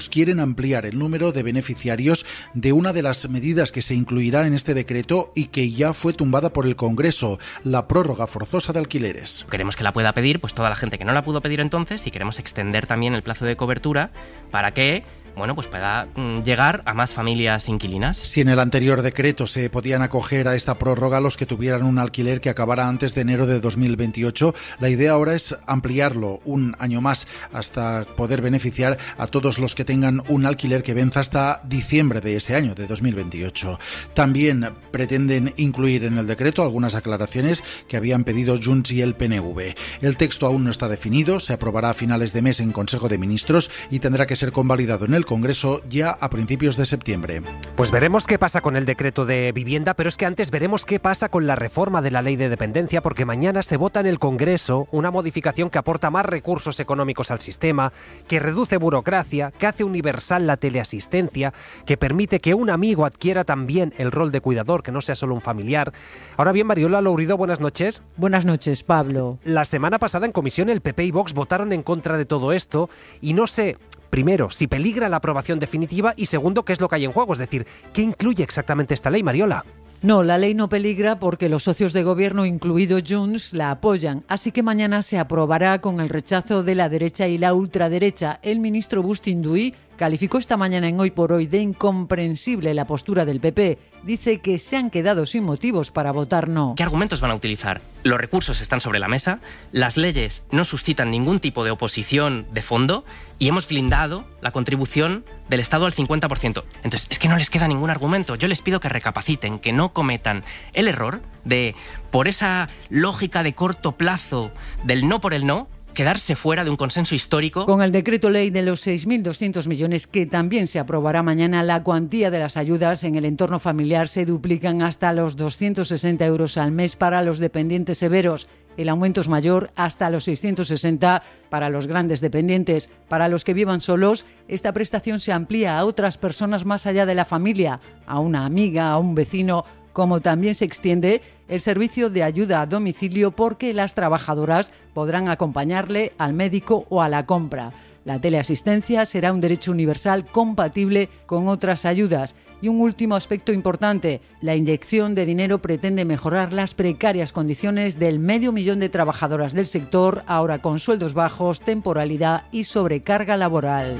quieren ampliar el número de beneficiarios de una de las medidas que se incluirá en este decreto y que ya fue tumbada por el Congreso, la prórroga forzosa de alquileres. Queremos que la pueda pedir pues toda la gente que no la pudo pedir entonces, y queremos extender también el plazo de cobertura para que pues pueda llegar a más familias inquilinas. Si en el anterior decreto se podían acoger a esta prórroga los que tuvieran un alquiler que acabara antes de enero de 2028, la idea ahora es ampliarlo un año más hasta poder beneficiar a todos los que tengan un alquiler que venza hasta diciembre de ese año, de 2028. También pretenden incluir en el decreto algunas aclaraciones que habían pedido Junts y el PNV. El texto aún no está definido, se aprobará a finales de mes en Consejo de Ministros y tendrá que ser convalidado en el Congreso ya a principios de septiembre. Pues veremos qué pasa con el decreto de vivienda, pero es que antes veremos qué pasa con la reforma de la ley de dependencia, porque mañana se vota en el Congreso una modificación que aporta más recursos económicos al sistema, que reduce burocracia, que hace universal la teleasistencia, que permite que un amigo adquiera también el rol de cuidador, que no sea solo un familiar. Ahora bien, Mariola Lourido, buenas noches. Buenas noches, Pablo. La semana pasada en comisión el PP y Vox votaron en contra de todo esto y no sé, primero, si peligra la aprobación definitiva y segundo, qué es lo que hay en juego, es decir, ¿qué incluye exactamente esta ley, Mariola? No, la ley no peligra porque los socios de gobierno, incluido Junts, la apoyan. Así que mañana se aprobará con el rechazo de la derecha y la ultraderecha. El ministro Bustinduy calificó esta mañana en Hoy por Hoy de incomprensible la postura del PP. Dice que se han quedado sin motivos para votar no. ¿Qué argumentos van a utilizar? Los recursos están sobre la mesa, las leyes no suscitan ningún tipo de oposición de fondo y hemos blindado la contribución del Estado al 50%. Entonces, es que no les queda ningún argumento. Yo les pido que recapaciten, que no cometan el error de, por esa lógica de corto plazo del no por el no, quedarse fuera de un consenso histórico. Con el decreto ley de los 6.200 millones que también se aprobará mañana, la cuantía de las ayudas en el entorno familiar se duplican hasta los 260 euros al mes para los dependientes severos. El aumento es mayor hasta los 660 para los grandes dependientes. Para los que vivan solos, esta prestación se amplía a otras personas más allá de la familia, a una amiga, a un vecino, como también se extiende el servicio de ayuda a domicilio porque las trabajadoras podrán acompañarle al médico o a la compra. La teleasistencia será un derecho universal compatible con otras ayudas. Y un último aspecto importante, la inyección de dinero pretende mejorar las precarias condiciones del 500.000 de trabajadoras del sector, ahora con sueldos bajos, temporalidad y sobrecarga laboral.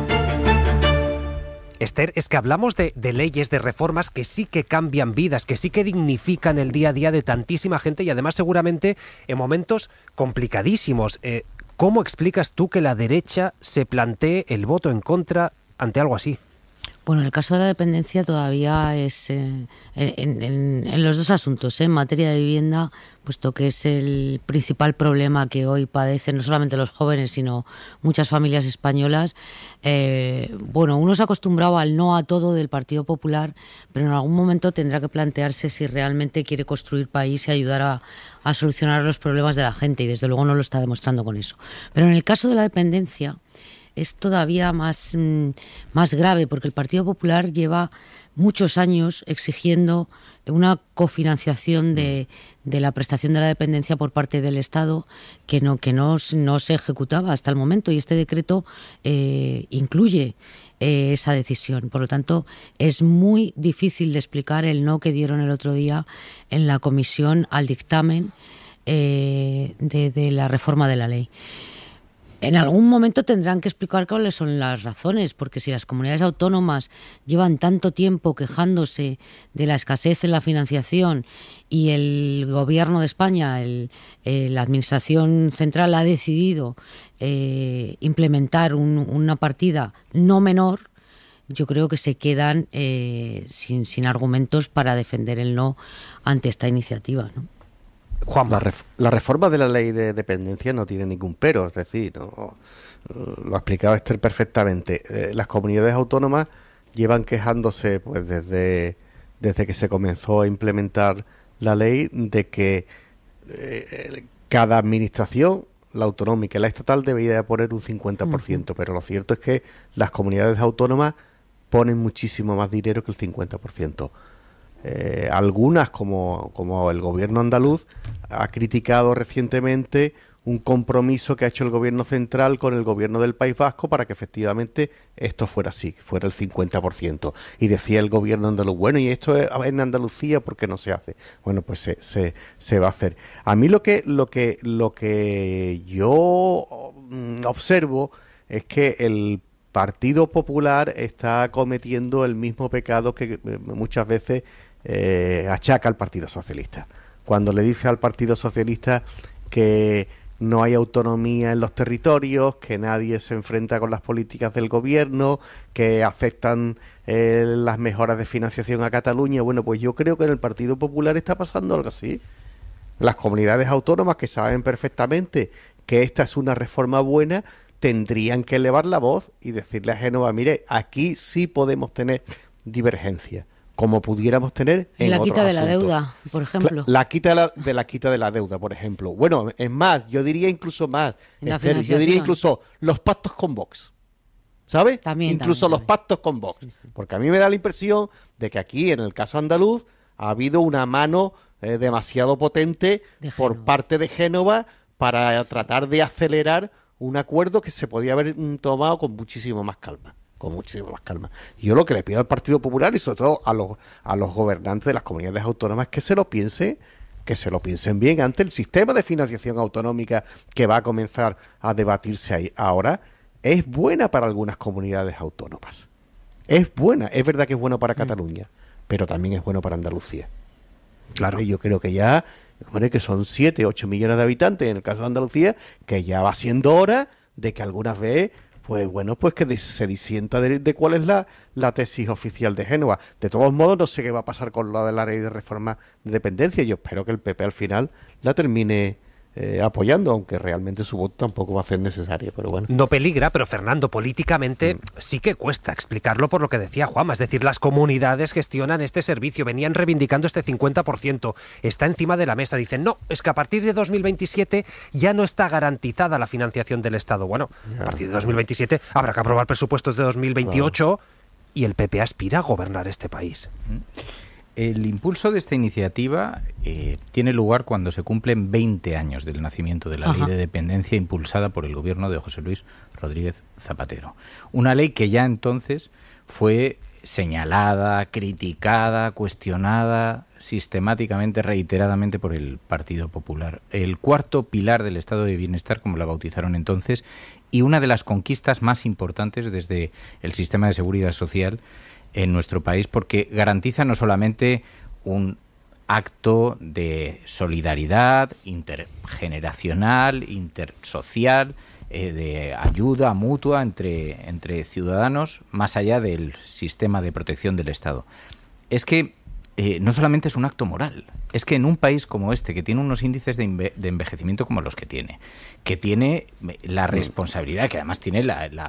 Esther, es que hablamos de leyes, de reformas que sí que cambian vidas, que sí que dignifican el día a día de tantísima gente y además seguramente en momentos complicadísimos. ¿Cómo explicas tú que la derecha se plantee el voto en contra ante algo así? Bueno, el caso de la dependencia todavía es en los dos asuntos, en materia de vivienda, puesto que es el principal problema que hoy padecen no solamente los jóvenes, sino muchas familias españolas. Uno se ha acostumbrado al no a todo del Partido Popular, pero en algún momento tendrá que plantearse si realmente quiere construir país y ayudar a solucionar los problemas de la gente, y desde luego no lo está demostrando con eso. Pero en el caso de la dependencia es todavía más grave, porque el Partido Popular lleva muchos años exigiendo una cofinanciación de la prestación de la dependencia por parte del Estado que no se ejecutaba hasta el momento, y este decreto incluye esa decisión. Por lo tanto, es muy difícil de explicar el no que dieron el otro día en la comisión al dictamen de la reforma de la ley. En algún momento tendrán que explicar cuáles son las razones, porque si las comunidades autónomas llevan tanto tiempo quejándose de la escasez en la financiación y el Gobierno de España, la Administración Central ha decidido implementar una partida no menor, yo creo que se quedan sin argumentos para defender el no ante esta iniciativa, ¿no? La reforma de la ley de dependencia no tiene ningún pero, es decir, lo ha explicado Esther perfectamente. Las comunidades autónomas llevan quejándose pues desde que se comenzó a implementar la ley de que cada administración, la autonómica y la estatal, debería poner un 50%, pero lo cierto es que las comunidades autónomas ponen muchísimo más dinero que el 50%. Algunas, como el gobierno andaluz, ha criticado recientemente un compromiso que ha hecho el gobierno central con el gobierno del País Vasco para que efectivamente esto fuera así, fuera el 50%. Y decía el gobierno andaluz, bueno, y esto es en Andalucía, ¿por qué no se hace? Bueno, pues se va a hacer. A mí lo que yo observo es que el Partido Popular está cometiendo el mismo pecado que muchas veces achaca al Partido Socialista. Cuando le dice al Partido Socialista que no hay autonomía en los territorios, que nadie se enfrenta con las políticas del gobierno, que afectan las mejoras de financiación a Cataluña. Bueno, pues yo creo que en el Partido Popular está pasando algo así. Las comunidades autónomas, que saben perfectamente que esta es una reforma buena, tendrían que elevar la voz y decirle a Génova, mire, aquí sí podemos tener divergencia, como pudiéramos tener en otros asuntos. La quita de la deuda, por ejemplo. La quita de la deuda, por ejemplo. Bueno, es más, yo diría incluso más. Esther, yo diría incluso los pactos con Vox. ¿Sabes? Incluso los pactos con Vox. Sí, sí. Porque a mí me da la impresión de que aquí, en el caso andaluz, ha habido una mano demasiado potente por parte de Génova para tratar de acelerar un acuerdo que se podía haber tomado con muchísimo más calma. Yo lo que le pido al Partido Popular y sobre todo a los gobernantes de las comunidades autónomas es que se lo piensen bien ante el sistema de financiación autonómica que va a comenzar a debatirse ahí ahora. Es buena para algunas comunidades autónomas. Es verdad que es bueno para Cataluña, pero también es bueno para Andalucía. Claro. Yo creo que ya, que son 7, 8 millones de habitantes en el caso de Andalucía, que ya va siendo hora de que algunas veces, pues que se disienta de cuál es la tesis oficial de Génova. De todos modos, no sé qué va a pasar con lo de la ley de reforma de dependencia. Yo espero que el PP al final la termine apoyando, aunque realmente su voto tampoco va a ser necesario, pero bueno. No peligra, pero Fernando, políticamente sí que cuesta explicarlo por lo que decía Juanma, es decir, las comunidades gestionan este servicio, venían reivindicando este 50%, está encima de la mesa, dicen, no, es que a partir de 2027 ya no está garantizada la financiación del Estado. Bueno, a partir de 2027 habrá que aprobar presupuestos de 2028 y el PP aspira a gobernar este país. El impulso de esta iniciativa tiene lugar cuando se cumplen 20 años del nacimiento de la Ley de Dependencia impulsada por el gobierno de José Luis Rodríguez Zapatero. Una ley que ya entonces fue señalada, criticada, cuestionada sistemáticamente, reiteradamente por el Partido Popular. El cuarto pilar del Estado de Bienestar, como la bautizaron entonces, y una de las conquistas más importantes desde el sistema de seguridad social en nuestro país, porque garantiza no solamente un acto de solidaridad intergeneracional, intersocial, de ayuda mutua entre ciudadanos, más allá del sistema de protección del Estado. Es que no solamente es un acto moral, es que en un país como este, que tiene unos índices de envejecimiento como los que tiene la responsabilidad, que además tiene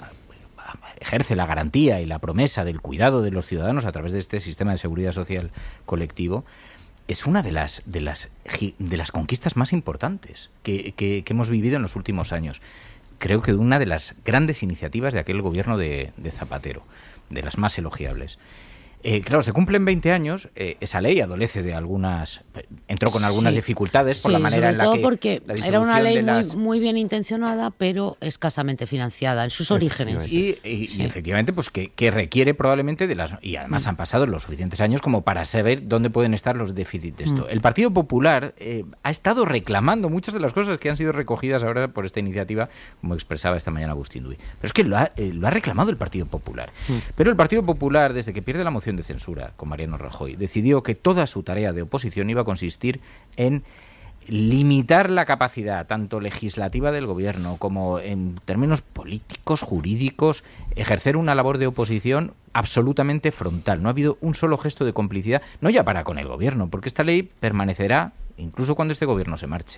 ejerce la garantía y la promesa del cuidado de los ciudadanos a través de este sistema de seguridad social colectivo, es una de las conquistas más importantes que hemos vivido en los últimos años. Creo que una de las grandes iniciativas de aquel gobierno de Zapatero, de las más elogiables. Claro, se cumplen 20 años, esa ley adolece de entró con algunas dificultades por la manera en la que... sobre todo porque era una ley muy bien intencionada, pero escasamente financiada en sus orígenes. Y efectivamente, pues que requiere probablemente y además han pasado los suficientes años como para saber dónde pueden estar los déficits de esto. El Partido Popular ha estado reclamando muchas de las cosas que han sido recogidas ahora por esta iniciativa, como expresaba esta mañana Agustín Duy. Pero es que lo ha reclamado el Partido Popular. Pero el Partido Popular, desde que pierde la moción de censura con Mariano Rajoy, decidió que toda su tarea de oposición iba a consistir en limitar la capacidad tanto legislativa del gobierno como en términos políticos, jurídicos, ejercer una labor de oposición absolutamente frontal. No ha habido un solo gesto de complicidad, no ya para con el gobierno, porque esta ley permanecerá incluso cuando este gobierno se marche.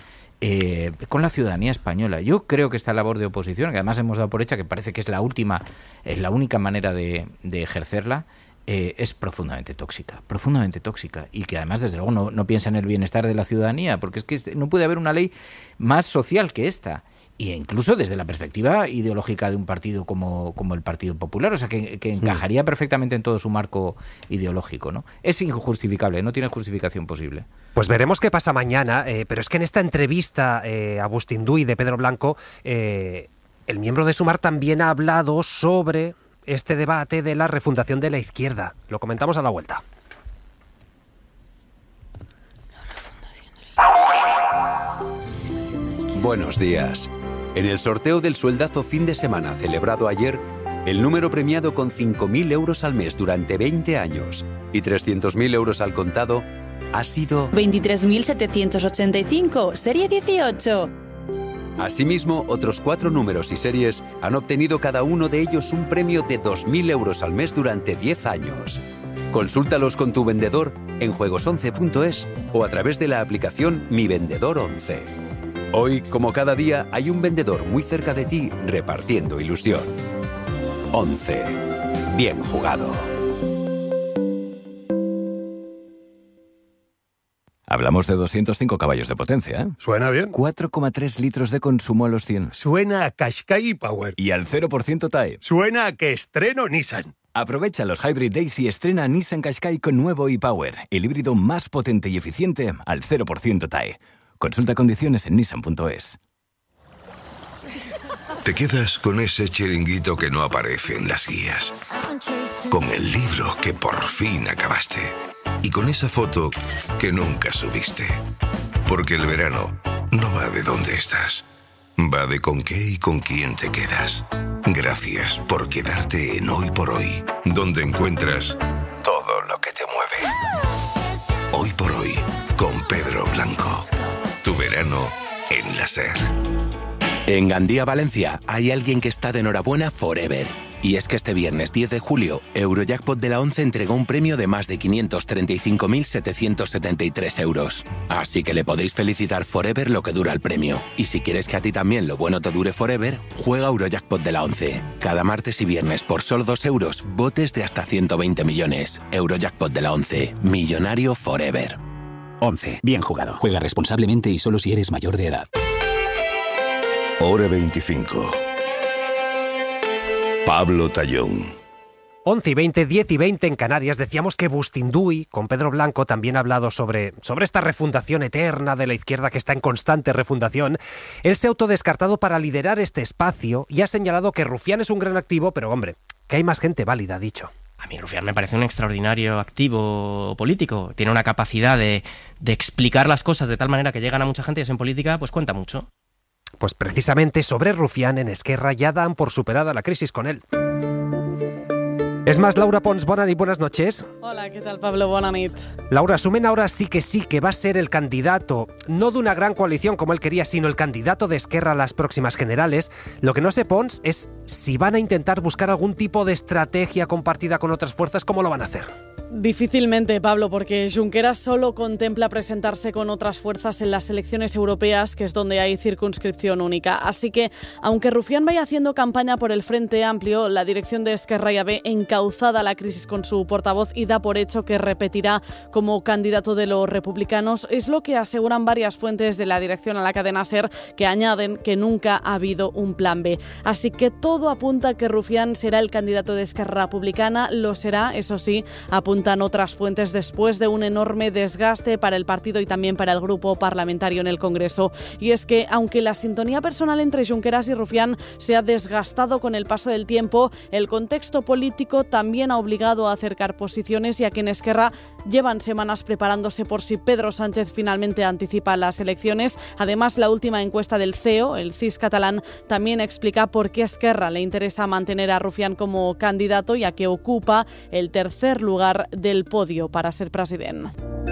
Con la ciudadanía española. Yo creo que esta labor de oposición, que además hemos dado por hecha que parece que es la única manera de ejercerla, es profundamente tóxica, y que además, desde luego, no piensa en el bienestar de la ciudadanía, porque es que no puede haber una ley más social que esta. Y incluso desde la perspectiva ideológica de un partido como el Partido Popular, o sea, que encajaría perfectamente en todo su marco ideológico, ¿no? Es injustificable, no tiene justificación posible. Pues veremos qué pasa mañana, pero es que en esta entrevista a Bustinduy de Pedro Blanco, el miembro de Sumar también ha hablado sobre este debate de la refundación de la izquierda. Lo comentamos a la vuelta. Buenos días. En el sorteo del sueldazo fin de semana celebrado ayer, el número premiado con 5.000 euros al mes durante 20 años y 300.000 euros al contado ha sido 23.785, serie 18. Asimismo, otros 4 números y series han obtenido cada uno de ellos un premio de 2.000 euros al mes durante 10 años. Consúltalos con tu vendedor en juegos11.es o a través de la aplicación Mi Vendedor 11. Hoy, como cada día, hay un vendedor muy cerca de ti repartiendo ilusión. 11. Bien jugado. Hablamos de 205 caballos de potencia, ¿eh? Suena bien. 4,3 litros de consumo a los 100. Suena a Qashqai Power. Y al 0% TAE. Suena a que estreno Nissan. Aprovecha los Hybrid Days y estrena Nissan Qashqai con nuevo e-Power, el híbrido más potente y eficiente al 0% TAE. Consulta condiciones en nissan.es. Te quedas con ese chiringuito que no aparece en las guías, con el libro que por fin acabaste y con esa foto que nunca subiste. Porque el verano no va de dónde estás, va de con qué y con quién te quedas. Gracias por quedarte en Hoy por Hoy, donde encuentras todo lo que te mueve. Hoy por Hoy, con Pedro Blanco. Tu verano en la SER. En Gandía, Valencia, hay alguien que está de enhorabuena forever. Y es que este viernes 10 de julio, Eurojackpot de la 11 entregó un premio de más de 535.773 euros. Así que le podéis felicitar forever lo que dura el premio. Y si quieres que a ti también lo bueno te dure forever, juega Eurojackpot de la 11. Cada martes y viernes por solo 2 euros, botes de hasta 120 millones. Eurojackpot de la 11. Millonario forever. 11. Bien jugado. Juega responsablemente y solo si eres mayor de edad. Hora 25. Pablo Tallón. 11 y 20, 10 y 20 en Canarias. Decíamos que Bustinduy, con Pedro Blanco, también ha hablado sobre esta refundación eterna de la izquierda que está en constante refundación. Él se ha autodescartado para liderar este espacio y ha señalado que Rufián es un gran activo, pero hombre, que hay más gente válida, ha dicho. A mí Rufián me parece un extraordinario activo político. Tiene una capacidad de explicar las cosas de tal manera que llegan a mucha gente y eso en política pues cuenta mucho. Pues precisamente sobre Rufián en Esquerra ya dan por superada la crisis con él. Es más, Laura Pons, buenas noches. Hola, ¿qué tal, Pablo? Bona nit. Laura, asumen ahora sí que va a ser el candidato, no de una gran coalición como él quería, sino el candidato de Esquerra a las próximas generales. Lo que no sé, Pons, es si van a intentar buscar algún tipo de estrategia compartida con otras fuerzas, ¿cómo lo van a hacer? Difícilmente, Pablo, porque Junqueras solo contempla presentarse con otras fuerzas en las elecciones europeas, que es donde hay circunscripción única. Así que, aunque Rufián vaya haciendo campaña por el Frente Amplio, la dirección de Esquerra ya ve encauzada la crisis con su portavoz y da por hecho que repetirá como candidato de los republicanos. Es lo que aseguran varias fuentes de la dirección a la cadena SER, que añaden que nunca ha habido un plan B. Así que todo apunta a que Rufián será el candidato de Esquerra Republicana. Lo será, eso sí, apuntan otras fuentes después de un enorme desgaste para el partido y también para el grupo parlamentario en el Congreso. Y es que, aunque la sintonía personal entre Junqueras y Rufián se ha desgastado con el paso del tiempo, el contexto político también ha obligado a acercar posiciones, y a que en Esquerra llevan semanas preparándose por si Pedro Sánchez finalmente anticipa las elecciones. Además, la última encuesta del CEO, el CIS catalán, también explica por qué a Esquerra le interesa mantener a Rufián como candidato, ya que ocupa el tercer lugar del podio para ser presidente.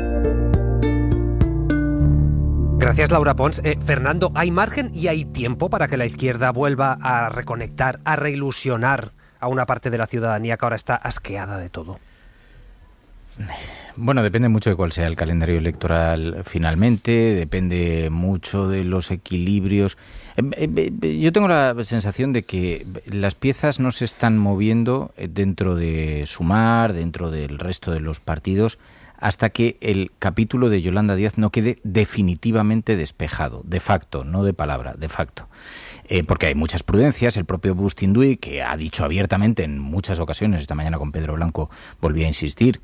Gracias, Laura Pons. Fernando, ¿hay margen y hay tiempo para que la izquierda vuelva a reconectar, a reilusionar a una parte de la ciudadanía que ahora está asqueada de todo? Bueno, depende mucho de cuál sea el calendario electoral finalmente, depende mucho de los equilibrios. Yo tengo la sensación de que las piezas no se están moviendo dentro de Sumar, dentro del resto de los partidos, hasta que el capítulo de Yolanda Díaz no quede definitivamente despejado, de facto, no de palabra, de facto. Porque hay muchas prudencias. El propio Bustinduy, que ha dicho abiertamente en muchas ocasiones, esta mañana con Pedro Blanco volvía a insistir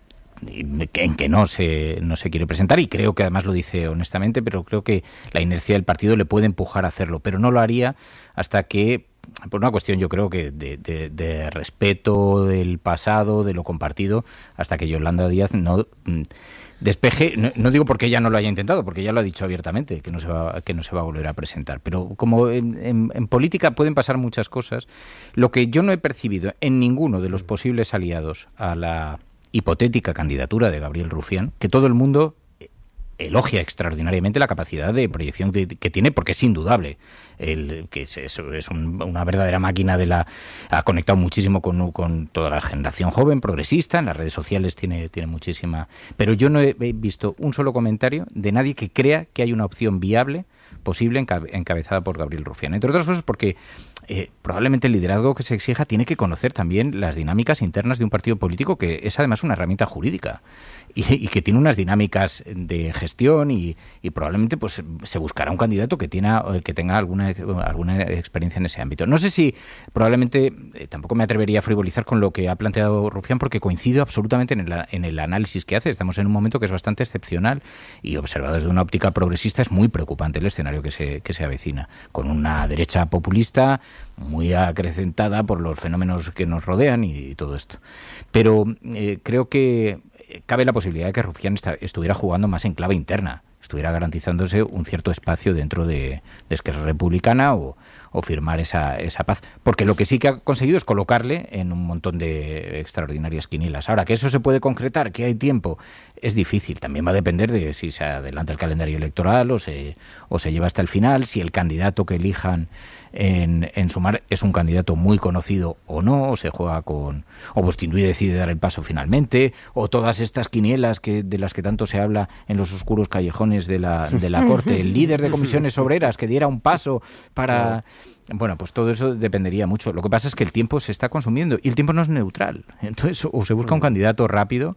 en que no se quiere presentar, y creo que además lo dice honestamente, pero creo que la inercia del partido le puede empujar a hacerlo, pero no lo haría hasta que, por una cuestión yo creo que de respeto del pasado, de lo compartido, hasta que Yolanda Díaz no despeje, no digo porque ella no lo haya intentado, porque ella lo ha dicho abiertamente, que no se va a volver a presentar, pero como en política pueden pasar muchas cosas, lo que yo no he percibido en ninguno de los posibles aliados a la hipotética candidatura de Gabriel Rufián, que todo el mundo elogia extraordinariamente la capacidad de proyección que tiene, porque es indudable que es una verdadera máquina ha conectado muchísimo con toda la generación joven, progresista, en las redes sociales tiene muchísima, pero yo no he visto un solo comentario de nadie que crea que hay una opción viable posible encabezada por Gabriel Rufián, entre otras cosas porque probablemente el liderazgo que se exija tiene que conocer también las dinámicas internas de un partido político, que es además una herramienta jurídica y que tiene unas dinámicas de gestión y probablemente pues se buscará un candidato que tenga alguna experiencia en ese ámbito. No sé si probablemente tampoco me atrevería a frivolizar con lo que ha planteado Rufián, porque coincido absolutamente en el análisis que hace. Estamos en un momento que es bastante excepcional y observado desde una óptica progresista es muy preocupante el escenario que se avecina, con una derecha populista muy acrecentada por los fenómenos que nos rodean y todo esto. Pero creo que cabe la posibilidad de que Rufián estuviera jugando más en clave interna, estuviera garantizándose un cierto espacio dentro de Esquerra Republicana o firmar esa paz, porque lo que sí que ha conseguido es colocarle en un montón de extraordinarias quinielas. Ahora, que eso se puede concretar, que hay tiempo, es difícil. También va a depender de si se adelanta el calendario electoral o se lleva hasta el final, si el candidato que elijan en Sumar es un candidato muy conocido o no, o se juega o Bustinduy decide dar el paso finalmente, o todas estas quinielas de las que tanto se habla en los oscuros callejones de la corte, el líder de comisiones obreras que diera un paso para... Bueno, pues todo eso dependería mucho. Lo que pasa es que el tiempo se está consumiendo y el tiempo no es neutral. Entonces, o se busca un candidato rápido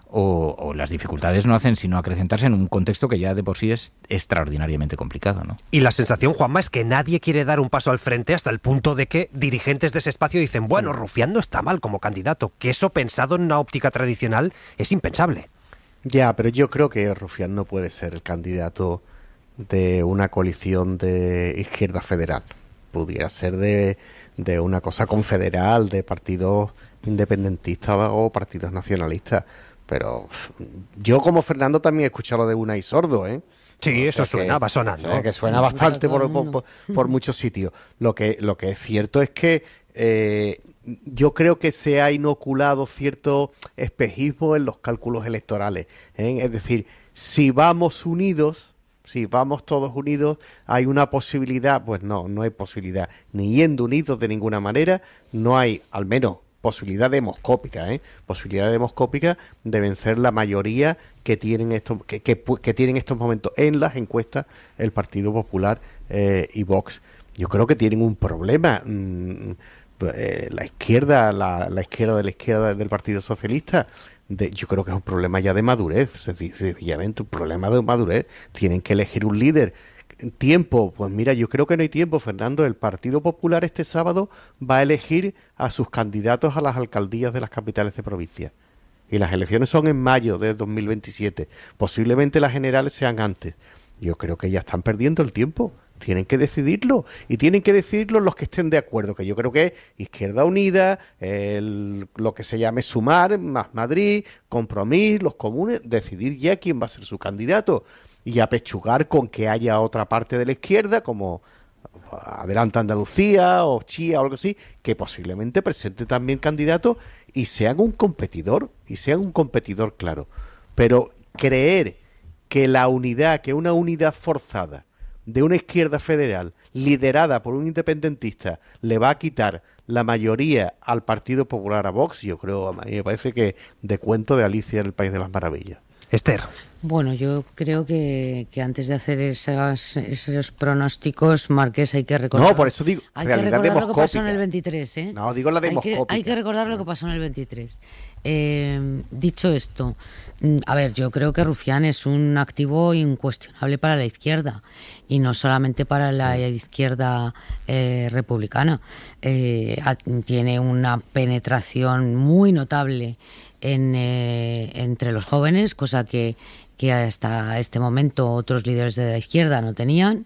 o las dificultades no hacen sino acrecentarse en un contexto que ya de por sí es extraordinariamente complicado, ¿no? Y la sensación, Juanma, es que nadie quiere dar un paso al frente hasta el punto de que dirigentes de ese espacio dicen, bueno, Rufián no está mal como candidato, que eso pensado en una óptica tradicional es impensable. Ya, pero yo creo que Rufián no puede ser el candidato de una coalición de izquierda federal. Pudiera ser de una cosa confederal, de partidos independentistas o partidos nacionalistas. Pero yo, como Fernando, también he escuchado lo de Unai Sordo, ¿eh? Sí, eso va sonando. O sea, que suena bastante por muchos sitios. Lo que es cierto es que yo creo que se ha inoculado cierto espejismo en los cálculos electorales, ¿eh? Es decir, si vamos todos unidos, hay una posibilidad. Pues no hay posibilidad. Ni yendo unidos de ninguna manera, no hay, al menos, posibilidad demoscópica, de vencer la mayoría que tienen estos momentos en las encuestas el Partido Popular y Vox. Yo creo que tienen un problema. La izquierda del Partido Socialista, yo creo que es un problema ya de madurez, sencillamente un problema de madurez. Tienen que elegir un líder. Tiempo, pues mira, yo creo que no hay tiempo, Fernando. El Partido Popular este sábado va a elegir a sus candidatos a las alcaldías de las capitales de provincia. Y las elecciones son en mayo de 2027. Posiblemente las generales sean antes. Yo creo que ya están perdiendo el tiempo. Tienen que decidirlo. Y tienen que decidirlo los que estén de acuerdo, que yo creo que es Izquierda Unida, lo que se llame Sumar, Más Madrid, Compromís, los comunes, decidir ya quién va a ser su candidato. Y apechugar con que haya otra parte de la izquierda, como Adelante Andalucía o Chía o algo así, que posiblemente presente también candidatos y sean un competidor claro. Pero creer que una unidad forzada de una izquierda federal liderada por un independentista le va a quitar la mayoría al Partido Popular, a Vox, yo creo, a mí me parece que de cuento de Alicia en el País de las Maravillas. Esther. Bueno, yo creo que antes de hacer esos pronósticos, Marqués, hay que recordar... No, por eso digo, hay que recordar lo que pasó en el 23, ¿eh? No, digo la demoscópica. Hay que recordar lo que pasó en el 23. Dicho esto, a ver, yo creo que Rufián es un activo incuestionable para la izquierda, y no solamente para la izquierda republicana. Tiene una penetración muy notable entre los jóvenes, cosa que hasta este momento otros líderes de la izquierda no tenían.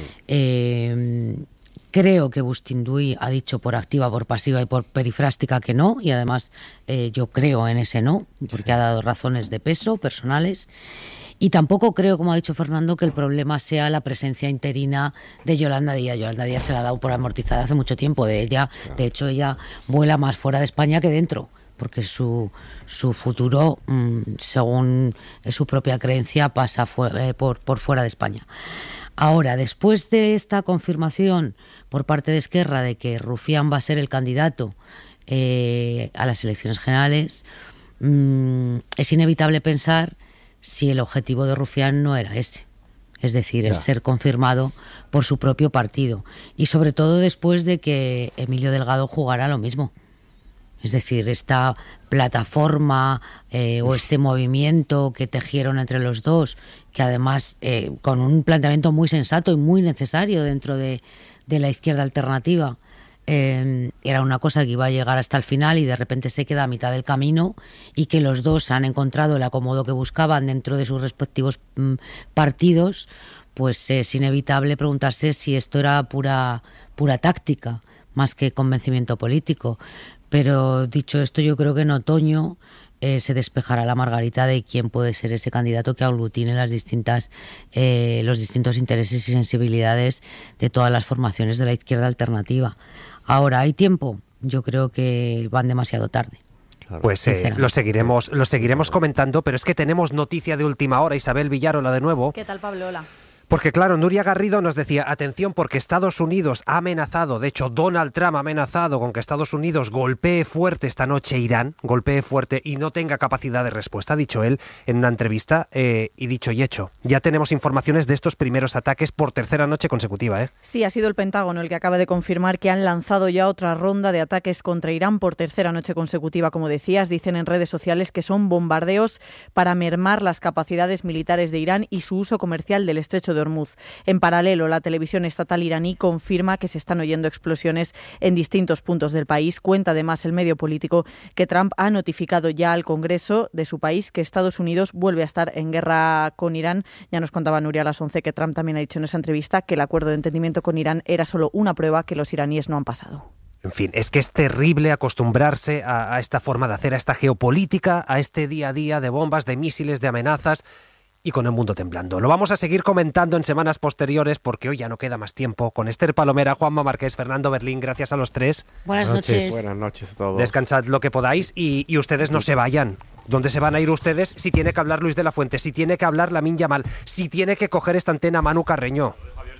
Sí. Creo que Bustinduy ha dicho por activa, por pasiva y por perifrástica que no, y además yo creo en ese no, porque ha dado razones de peso personales. Y tampoco creo, como ha dicho Fernando, que el problema sea la presencia interina de Yolanda Díaz. Yolanda Díaz se la ha dado por amortizada hace mucho tiempo. De hecho, ella vuela más fuera de España que dentro, porque su futuro, según su propia creencia, pasa por fuera de España. Ahora, después de esta confirmación por parte de Esquerra de que Rufián va a ser el candidato a las elecciones generales, es inevitable pensar si el objetivo de Rufián no era ese, es decir, el ser confirmado por su propio partido, y sobre todo después de que Emilio Delgado jugara lo mismo. Es decir, esta plataforma o este movimiento que tejieron entre los dos, que además con un planteamiento muy sensato y muy necesario dentro de la izquierda alternativa, era una cosa que iba a llegar hasta el final y de repente se queda a mitad del camino, y que los dos han encontrado el acomodo que buscaban dentro de sus respectivos partidos, pues es inevitable preguntarse si esto era pura táctica más que convencimiento político. Pero dicho esto, yo creo que en otoño se despejará la margarita de quién puede ser ese candidato que aglutine los distintos intereses y sensibilidades de todas las formaciones de la izquierda alternativa. Ahora, ¿hay tiempo? Yo creo que van demasiado tarde. Pues lo seguiremos comentando, pero es que tenemos noticia de última hora. Isabel Villarola de nuevo. ¿Qué tal, Pablo? Hola. Porque claro, Nuria Garrido nos decía, atención, porque Estados Unidos ha amenazado, de hecho Donald Trump ha amenazado con que Estados Unidos golpee fuerte esta noche Irán, golpee fuerte y no tenga capacidad de respuesta, ha dicho él en una entrevista, y dicho y hecho. Ya tenemos informaciones de estos primeros ataques por tercera noche consecutiva, ¿eh? Sí, ha sido el Pentágono el que acaba de confirmar que han lanzado ya otra ronda de ataques contra Irán por tercera noche consecutiva, como decías. Dicen en redes sociales que son bombardeos para mermar las capacidades militares de Irán y su uso comercial del estrecho de Hormuz. En paralelo, la televisión estatal iraní confirma que se están oyendo explosiones en distintos puntos del país. Cuenta además el medio político que Trump ha notificado ya al Congreso de su país que Estados Unidos vuelve a estar en guerra con Irán. Ya nos contaba Nuria a las 11 que Trump también ha dicho en esa entrevista que el acuerdo de entendimiento con Irán era solo una prueba que los iraníes no han pasado. En fin, es que es terrible acostumbrarse a esta forma de hacer, a esta geopolítica, a este día a día de bombas, de misiles, de amenazas, y con el mundo temblando. Lo vamos a seguir comentando en semanas posteriores porque hoy ya no queda más tiempo. Con Esther Palomera, Juanma Márquez, Fernando Berlín, gracias a los tres. Buenas noches. Buenas noches a todos. Descansad lo que podáis y ustedes no se vayan. ¿Dónde se van a ir ustedes si tiene que hablar Luis de la Fuente, si tiene que hablar Lamine Yamal, si tiene que coger esta antena Manu Carreño?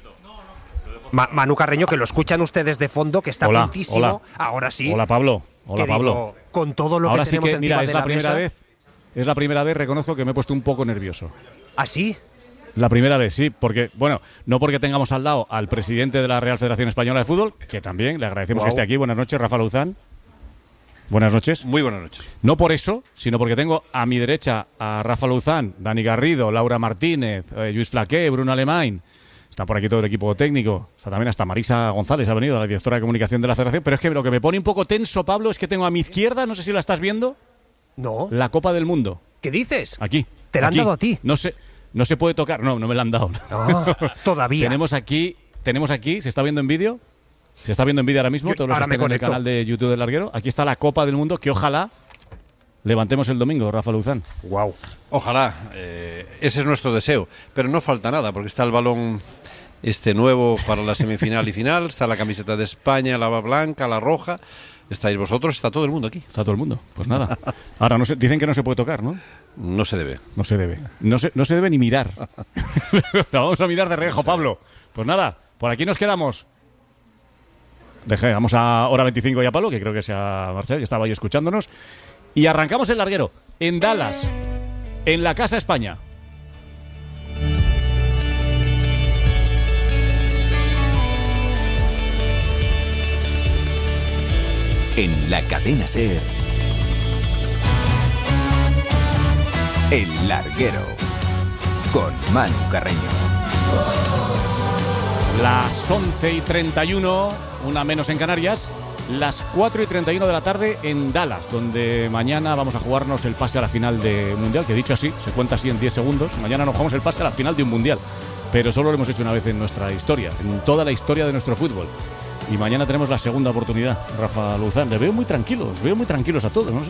Manu Carreño, que lo escuchan ustedes de fondo, que está lentísimo. Hola. Ahora sí. Hola, Pablo. Hola, Pablo. Digo, con todo lo ahora que sí tenemos que, encima mira, de es la primera mesa. vez. Es la primera vez, reconozco que me he puesto un poco nervioso. ¿Ah, sí? La primera vez, sí, porque, bueno, no porque tengamos al lado al presidente de la Real Federación Española de Fútbol, que también le agradecemos que esté aquí. Buenas noches, Rafa Luzán. Buenas noches. Muy buenas noches. No por eso, sino porque tengo a mi derecha a Rafa Luzán, Dani Garrido, Laura Martínez, Lluís Flaqué, Bruno Alemán. Está por aquí todo el equipo técnico. Está también hasta Marisa González, ha venido, la directora de comunicación de la Federación. Pero es que lo que me pone un poco tenso, Pablo, es que tengo a mi izquierda, no sé si la estás viendo. No. La Copa del Mundo. ¿Qué dices? Aquí. ¿Te la han dado a ti? No se puede tocar. No me la han dado. No, todavía. Tenemos aquí, ¿se está viendo en vídeo? ¿Se está viendo en vídeo ahora mismo? Todos los que estén en el canal de YouTube del Larguero. Aquí está la Copa del Mundo que ojalá levantemos el domingo, Rafa Luzán. Wow. Ojalá. Ese es nuestro deseo. Pero no falta nada, porque está el balón nuevo para la semifinal y final. Está la camiseta de España, la blanca, la roja. Estáis vosotros, está todo el mundo aquí. Está todo el mundo. Pues nada. Ahora dicen que no se puede tocar, ¿no? No se debe. No se debe. No se debe ni mirar. La vamos a mirar de reojo, Pablo. Pues nada, por aquí nos quedamos. Dejamos a hora 25 ya, Pablo, que creo que se ha marchado, que estaba ahí escuchándonos. Y arrancamos el larguero en Dallas, en la Casa España. En la cadena SER, El Larguero, con Manu Carreño. Las 11:31, una menos en Canarias, las 4:31 de la tarde en Dallas, donde mañana vamos a jugarnos el pase a la final de Mundial, que dicho así, se cuenta así en 10 segundos. Mañana nos jugamos el pase a la final de un Mundial, pero solo lo hemos hecho una vez en nuestra historia, en toda la historia de nuestro fútbol. Y mañana tenemos la segunda oportunidad. Rafa Luzán, les veo muy tranquilos a todos, no sé.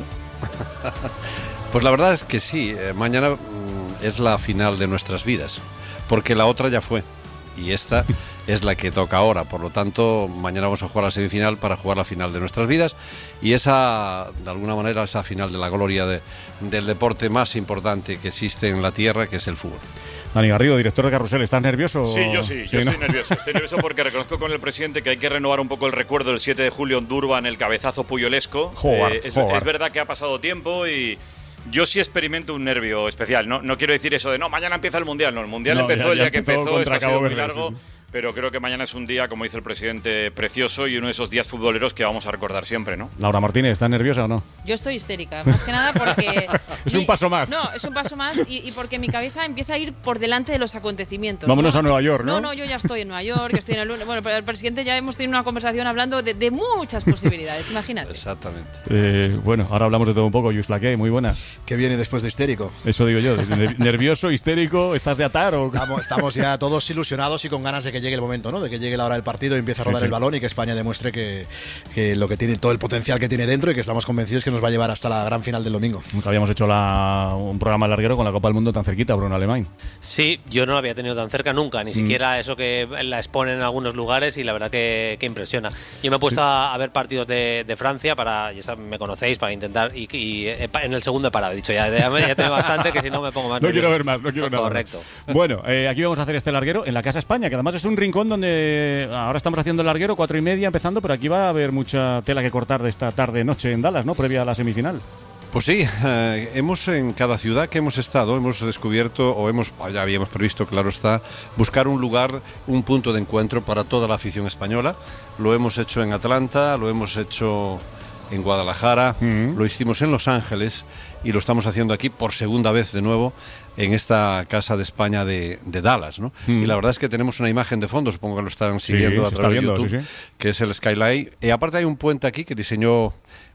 Pues la verdad es que sí, mañana es la final de nuestras vidas, porque la otra ya fue, y esta es la que toca ahora. Por lo tanto, mañana vamos a jugar la semifinal para jugar la final de nuestras vidas, y esa, de alguna manera, esa final de la gloria del deporte más importante que existe en la tierra, que es el fútbol. Dani Garrido, director de Carrusel, ¿estás nervioso? Sí, yo estoy nervioso. Estoy nervioso porque reconozco con el presidente que hay que renovar un poco el recuerdo del 7 de julio en Durban, el cabezazo puyolesco. Es verdad que ha pasado tiempo y yo sí experimento un nervio especial. No quiero decir eso de, mañana empieza el Mundial. No, el Mundial empezó el día que empezó, esto ha sido muy largo. Sí. Pero creo que mañana es un día, como dice el presidente, precioso y uno de esos días futboleros que vamos a recordar siempre, ¿no? Laura Martínez, ¿estás nerviosa o no? Yo estoy histérica, más que nada porque... Es un paso más. No, es un paso más y porque mi cabeza empieza a ir por delante de los acontecimientos. Vámonos a Nueva York, ¿no? No, yo ya estoy en Nueva York, estoy en el... Bueno, pero el presidente ya hemos tenido una conversación hablando de muchas posibilidades, imagínate. Exactamente. Bueno, ahora hablamos de todo un poco. Luis Flaqué, muy buenas. ¿Qué viene después de histérico? Eso digo yo. ¿Nervioso, histérico? ¿Estás de atar o...? Estamos ya todos ilusionados y con ganas de que llegue el momento, ¿no? De que llegue la hora del partido y empiece a rodar el balón y que España demuestre que lo que tiene, todo el potencial que tiene dentro, y que estamos convencidos que nos va a llevar hasta la gran final del domingo. Nunca habíamos hecho un programa larguero con la Copa del Mundo tan cerquita, Bruno Alemán. Sí, yo no la había tenido tan cerca nunca, ni siquiera eso que la exponen en algunos lugares, y la verdad que impresiona. Yo me he puesto a ver partidos de Francia, ya me conocéis, para intentar, y en el segundo he parado, he dicho ya tengo bastante, que si no me pongo más. No quiero ver más, no quiero nada. Correcto. Bueno, aquí vamos a hacer este larguero en la Casa España, que además es un rincón donde ahora estamos haciendo el larguero, 4:30 empezando, pero aquí va a haber mucha tela que cortar de esta tarde-noche en Dallas, ¿no? Previa a la semifinal. Pues sí, hemos en cada ciudad que hemos estado, hemos descubierto, ya habíamos previsto, claro está, buscar un lugar, un punto de encuentro para toda la afición española. Lo hemos hecho en Atlanta, lo hemos hecho en Guadalajara, lo hicimos en Los Ángeles y lo estamos haciendo aquí por segunda vez de nuevo en esta Casa de España de Dallas, ¿no? Y la verdad es que tenemos una imagen de fondo, supongo que lo están siguiendo a través de YouTube, que es el Skyline. Y aparte hay un puente aquí que diseñó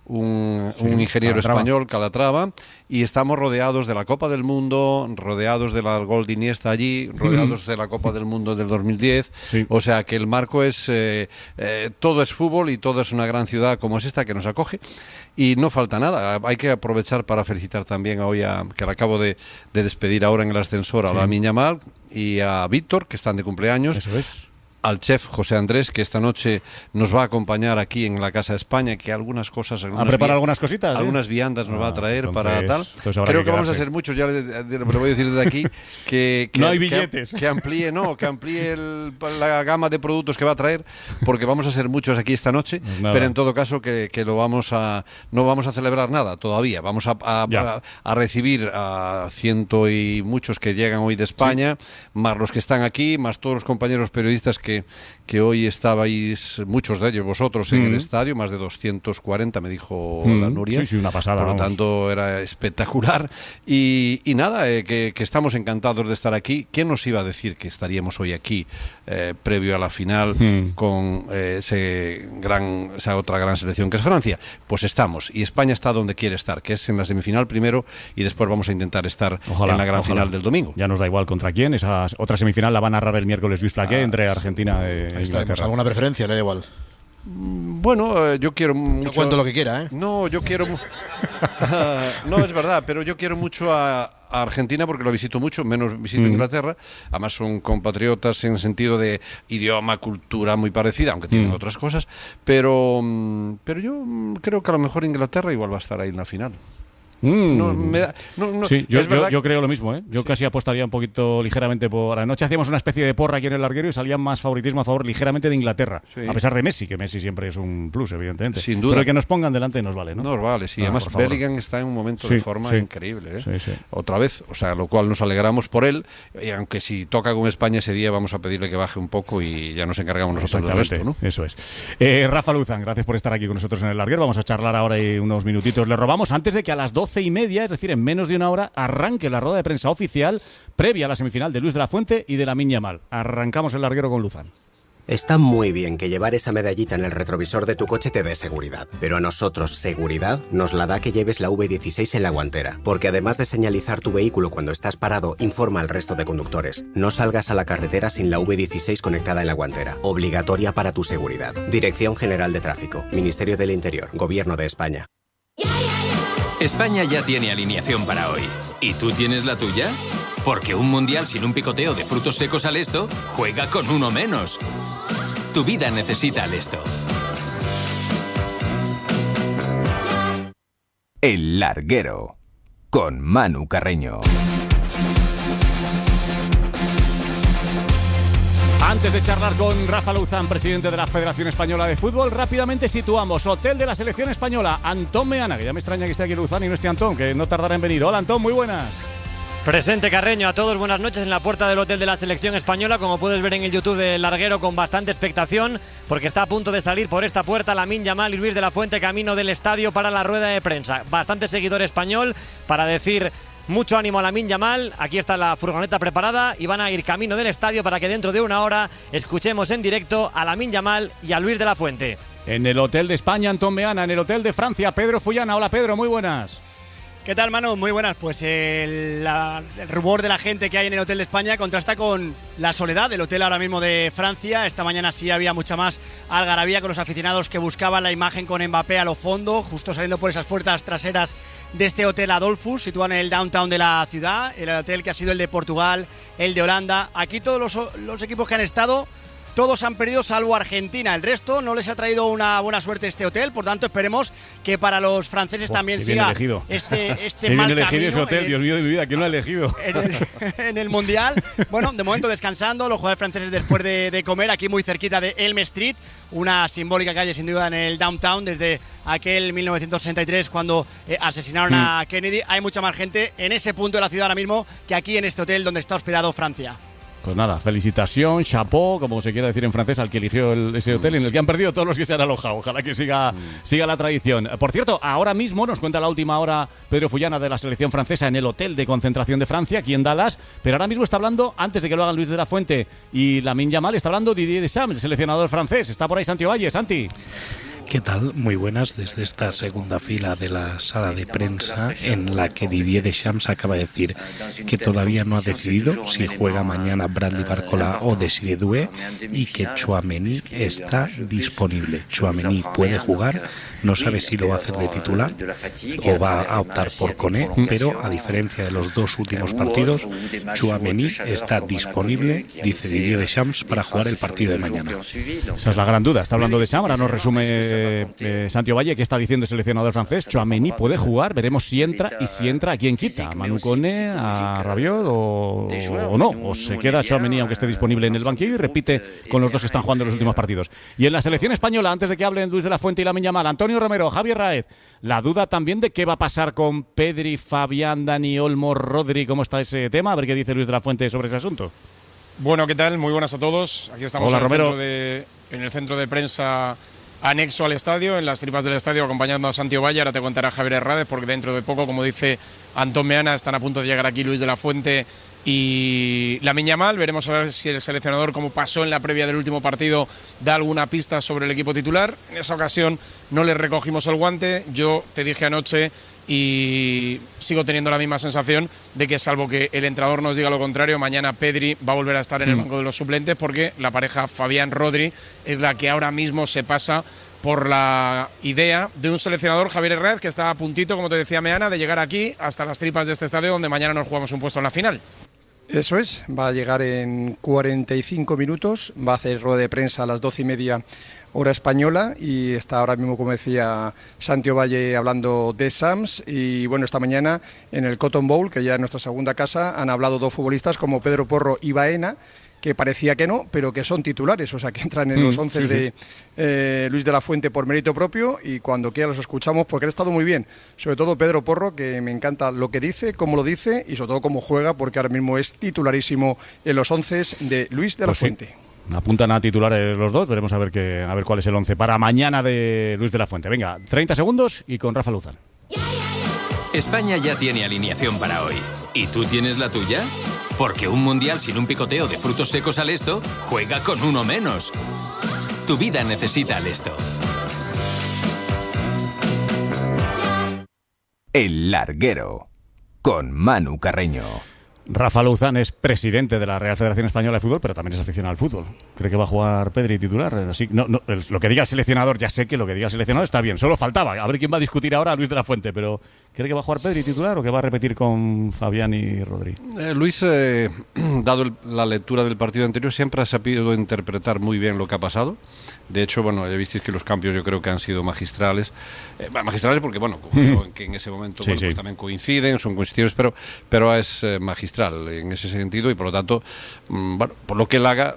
un ingeniero español, Calatrava, y estamos rodeados de la Copa del Mundo, rodeados de la Gol de Iniesta allí, rodeados de la Copa del Mundo del 2010, o sea que el marco es todo es fútbol y todo es una gran ciudad como es esta que nos acoge, y no falta nada. Hay que aprovechar para felicitar también hoy que la acabo de despedir ahora en el ascensor, a Lamine Yamal y a Víctor, que están de cumpleaños. Eso es. Al chef José Andrés, que esta noche nos va a acompañar aquí en la Casa de España, que algunas cosas... ¿A preparar algunas cositas? Algunas viandas nos va a traer para tal. Creo que vamos a ser muchos, ya le voy a decir desde aquí, que no hay billetes. Que amplíe la gama de productos que va a traer, porque vamos a ser muchos aquí esta noche, pero en todo caso que no vamos a celebrar nada todavía. Vamos a recibir a ciento y muchos que llegan hoy de España, más los que están aquí, más todos los compañeros periodistas que hoy estabais, muchos de ellos vosotros, en el estadio, más de 240, me dijo la Nuria. Sí, una pasada. Por lo tanto, era espectacular. Y nada, que estamos encantados de estar aquí. ¿Quién nos iba a decir que estaríamos hoy aquí, previo a la final, con esa otra gran selección que es Francia? Pues estamos. Y España está donde quiere estar, que es en la semifinal primero, y después vamos a intentar estar en la gran final del domingo. Ya nos da igual contra quién. Esa otra semifinal la va a narrar el miércoles Luis Flaqué entre Argentina e Inglaterra. ¿Alguna preferencia? Le da igual. Bueno, yo quiero mucho... Yo cuento lo que quiera, ¿eh? No, yo quiero... no, es verdad, pero yo quiero mucho a Argentina porque lo visito mucho, menos visito Inglaterra. Además son compatriotas en sentido de idioma, cultura muy parecida, aunque tienen otras cosas. Pero yo creo que a lo mejor Inglaterra igual va a estar ahí en la final. Sí, yo creo lo mismo, ¿eh? Yo casi apostaría un poquito ligeramente por... Anoche hacíamos una especie de porra aquí en el larguero y salía más favoritismo a favor ligeramente de Inglaterra, a pesar de Messi, que Messi siempre es un plus, evidentemente. Sin duda. Pero el que nos pongan delante nos vale, ¿no? Nos vale, sí. Además, Bellingham está en un momento de forma increíble, ¿eh? Otra vez, o sea, lo cual nos alegramos por él, y aunque si toca con España ese día vamos a pedirle que baje un poco y ya nos encargamos nosotros del resto, ¿no? Eso es. Rafa Luzán, gracias por estar aquí con nosotros en el larguero. Vamos a charlar ahora y unos minutitos le robamos antes de que a las 12:30, es decir, en menos de una hora, arranque la rueda de prensa oficial previa a la semifinal de Luis de la Fuente y de Lamine Yamal. Arrancamos el larguero con Luzán. Está muy bien que llevar esa medallita en el retrovisor de tu coche te dé seguridad, pero a nosotros seguridad nos la da que lleves la V16 en la guantera, porque además de señalizar tu vehículo cuando estás parado, informa al resto de conductores. No salgas a la carretera sin la V16 conectada en la guantera, obligatoria para tu seguridad. Dirección General de Tráfico, Ministerio del Interior, Gobierno de España. España ya tiene alineación para hoy. ¿Y tú tienes la tuya? Porque un mundial sin un picoteo de frutos secos al Esto juega con uno menos. Tu vida necesita al Esto. El larguero con Manu Carreño. Antes de charlar con Rafa Luzán, presidente de la Federación Española de Fútbol, rápidamente situamos hotel de la selección española, Antón Meana, que ya me extraña que esté aquí Luzán y no esté Antón, que no tardará en venir. Hola Antón, muy buenas. Presente Carreño, a todos buenas noches en la puerta del hotel de la selección española, como puedes ver en el YouTube del larguero, con bastante expectación, porque está a punto de salir por esta puerta Lamine Yamal y Luis de la Fuente camino del estadio para la rueda de prensa. Bastante seguidor español para decir mucho ánimo a Lamine Yamal. Aquí está la furgoneta preparada y van a ir camino del estadio para que dentro de una hora escuchemos en directo a Lamine Yamal y a Luis de la Fuente. En el hotel de España, Antón Meana. En el hotel de Francia, Pedro Fullana. Hola Pedro, muy buenas. ¿Qué tal, Manu? Muy buenas. Pues el rumor de la gente que hay en el Hotel de España contrasta con la soledad del hotel ahora mismo de Francia. Esta mañana sí había mucha más algarabía con los aficionados que buscaban la imagen con Mbappé a lo fondo, justo saliendo por esas puertas traseras de este Hotel Adolphus, situado en el downtown de la ciudad, el hotel que ha sido el de Portugal, el de Holanda. Aquí todos los equipos que han estado, todos han perdido salvo Argentina. El resto no les ha traído una buena suerte este hotel, por tanto esperemos que para los franceses también siga este mal camino. Ese hotel, Dios mío de mi vida, ¿quién lo ha elegido? En el Mundial. Bueno, de momento descansando los jugadores franceses después de comer aquí muy cerquita de Elm Street, una simbólica calle sin duda en el downtown desde aquel 1963 cuando asesinaron a Kennedy. Hay mucha más gente en ese punto de la ciudad ahora mismo que aquí en este hotel donde está hospedado Francia. Pues nada, felicitación, chapeau, como se quiera decir en francés, al que eligió ese hotel en el que han perdido todos los que se han alojado. Ojalá que siga la tradición. Por cierto, ahora mismo nos cuenta la última hora Pedro Fullana de la selección francesa en el hotel de concentración de Francia, aquí en Dallas, pero ahora mismo está hablando, antes de que lo hagan Luis de la Fuente y Lamine Yamal, está hablando Didier Deschamps, el seleccionador francés. Está por ahí Santi Ovalle. Santi. ¿Qué tal? Muy buenas desde esta segunda fila de la sala de prensa en la que Didier Deschamps acaba de decir que todavía no ha decidido si juega mañana Bradley Barcola o Desiré Doué y que Tchouaméni está disponible. Tchouaméni puede jugar, no sabe si lo va a hacer de titular o va a optar por Koné, pero a diferencia de los dos últimos partidos, Tchouaméni está disponible, dice Didier Deschamps, para jugar el partido de mañana. Esa es la gran duda. Está hablando de Deschamps, ahora nos resume Santi Ovalle, que está diciendo el seleccionador francés. Tchouaméni puede jugar, veremos si entra y si entra, ¿a quién quita? ¿A Manu Koné, a Rabiot o no? ¿O se queda Tchouaméni aunque esté disponible en el banquillo y repite con los dos que están jugando en los últimos partidos? Y en la selección española, antes de que hablen Luis de la Fuente y Lamine Yamal, Antonio Romero, Javier Raez, la duda también de qué va a pasar con Pedri, Fabián, Dani Olmo, Rodri, ¿cómo está ese tema? A ver qué dice Luis de la Fuente sobre ese asunto. Bueno, ¿qué tal? Muy buenas a todos. Aquí estamos. Hola, en el centro de prensa anexo al estadio, en las tripas del estadio, acompañando a Santi Ovalle. Ahora te contará Javier Herrades, porque dentro de poco, como dice Antón Meana, están a punto de llegar aquí Luis de la Fuente y Lamine Yamal. Veremos a ver si el seleccionador, como pasó en la previa del último partido, da alguna pista sobre el equipo titular. En esa ocasión no les recogimos el guante. Yo te dije anoche y sigo teniendo la misma sensación de que, salvo que el entrenador nos diga lo contrario, mañana Pedri va a volver a estar en el banco de los suplentes, porque la pareja Fabián-Rodri es la que ahora mismo se pasa por la idea de un seleccionador, Javier Herrera, que está a puntito, como te decía Meana, de llegar aquí hasta las tripas de este estadio, donde mañana nos jugamos un puesto en la final. Eso es, va a llegar en 45 minutos, va a hacer rueda de prensa a las 12:30 hora española y está ahora mismo, como decía Santi Ovalle, hablando de Sams. Y bueno, esta mañana en el Cotton Bowl, que ya es nuestra segunda casa, han hablado dos futbolistas como Pedro Porro y Baena, que parecía que no, pero que son titulares, o sea, que entran en los 11 de Luis de la Fuente por mérito propio, y cuando quiera los escuchamos porque han estado muy bien, sobre todo Pedro Porro, que me encanta lo que dice, cómo lo dice y sobre todo cómo juega, porque ahora mismo es titularísimo en los 11 de Luis de la Fuente. Apuntan a titulares los dos, veremos a ver cuál es el 11 para mañana de Luis de la Fuente. Venga, 30 segundos y con Rafa Luzán. España ya tiene alineación para hoy. ¿Y tú tienes la tuya? Porque un mundial sin un picoteo de frutos secos al esto juega con uno menos. Tu vida necesita al esto. El Larguero, con Manu Carreño. Rafa Luzán es presidente de la Real Federación Española de Fútbol, pero también es aficionado al fútbol. ¿Cree que va a jugar Pedri titular? Así, no, lo que diga el seleccionador, ya sé que lo que diga el seleccionador está bien. Solo faltaba. A ver quién va a discutir ahora a Luis de la Fuente. Pero ¿cree que va a jugar Pedri titular o que va a repetir con Fabián y Rodri? Luis, dado la lectura del partido anterior, siempre ha sabido interpretar muy bien lo que ha pasado. De hecho, bueno, ya visteis que los cambios yo creo que han sido magistrales. Magistrales porque, bueno, que en ese momento pues también coinciden, son coincidentes, pero es magistral en ese sentido y por lo tanto, bueno, por lo que él haga,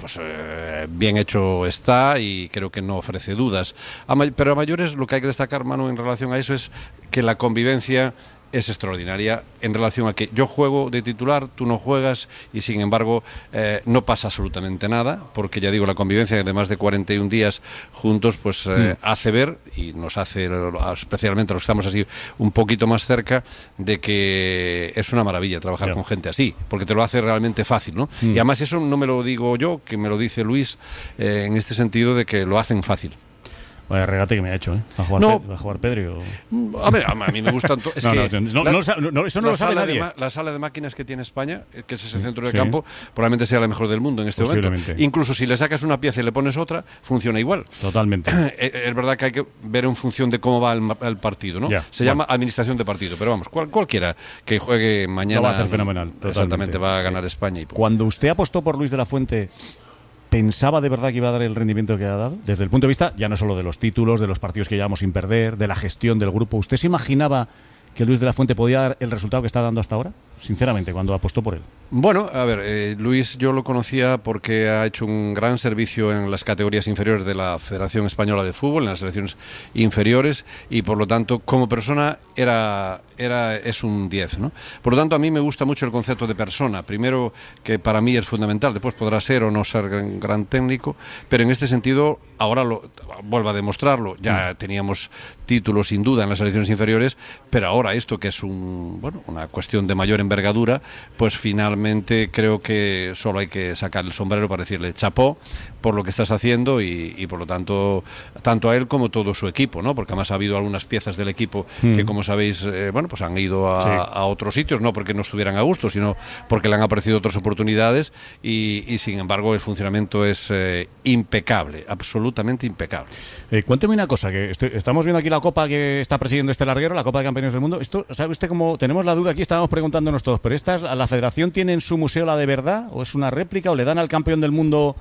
bien hecho está y creo que no ofrece dudas. Pero a mayores lo que hay que destacar, Manu, en relación a eso es que la convivencia es extraordinaria en relación a que yo juego de titular, tú no juegas y sin embargo no pasa absolutamente nada, porque ya digo, la convivencia de más de 41 días juntos pues hace ver y nos hace, especialmente a los que estamos así un poquito más cerca, de que es una maravilla trabajar con gente así, porque te lo hace realmente fácil, ¿no? Y además eso no me lo digo yo, que me lo dice Luis, en este sentido de que lo hacen fácil. Vaya regate que me ha hecho, ¿eh? ¿Va a jugar Pedri o...? A ver, a mí me gustan... Es eso no lo sabe nadie. La sala de máquinas que tiene España, que es ese centro de campo, probablemente sea la mejor del mundo en este momento. Incluso si le sacas una pieza y le pones otra, funciona igual. Totalmente. Es verdad que hay que ver en función de cómo va el partido, ¿no? Se llama administración de partido, pero vamos, cualquiera que juegue mañana... Lo va a hacer fenomenal. Exactamente, va a ganar España. Cuando usted apostó por Luis de la Fuente... ¿Pensaba de verdad que iba a dar el rendimiento que ha dado? Desde el punto de vista, ya no solo de los títulos, de los partidos que llevamos sin perder, de la gestión del grupo. ¿Usted se imaginaba que Luis de la Fuente podía dar el resultado que está dando hasta ahora? Sinceramente, cuando apostó por él. Bueno, a ver, Luis yo lo conocía porque ha hecho un gran servicio en las categorías inferiores de la Federación Española de Fútbol, en las selecciones inferiores, y por lo tanto, como persona, es un 10, ¿no? Por lo tanto, a mí me gusta mucho el concepto de persona. Primero, que para mí es fundamental, después podrá ser o no ser gran técnico, pero en este sentido, ahora vuelvo a demostrarlo. Ya teníamos títulos sin duda en las selecciones inferiores, pero ahora esto que es una cuestión de mayor envergadura, pues finalmente creo que solo hay que sacar el sombrero para decirle chapó por lo que estás haciendo y por lo tanto, tanto a él como todo su equipo, ¿no? Porque además ha habido algunas piezas del equipo que, como sabéis, pues han ido a otros sitios, no porque no estuvieran a gusto, sino porque le han aparecido otras oportunidades y sin embargo el funcionamiento es impecable, absolutamente impecable. Cuénteme una cosa, que estamos viendo aquí la copa que está presidiendo este larguero, la Copa de Campeones del Mundo. Esto, ¿sabe usted cómo tenemos la duda aquí? Estábamos preguntándonos todos, pero ¿la Federación tiene en su museo la de verdad o es una réplica o le dan al campeón del mundo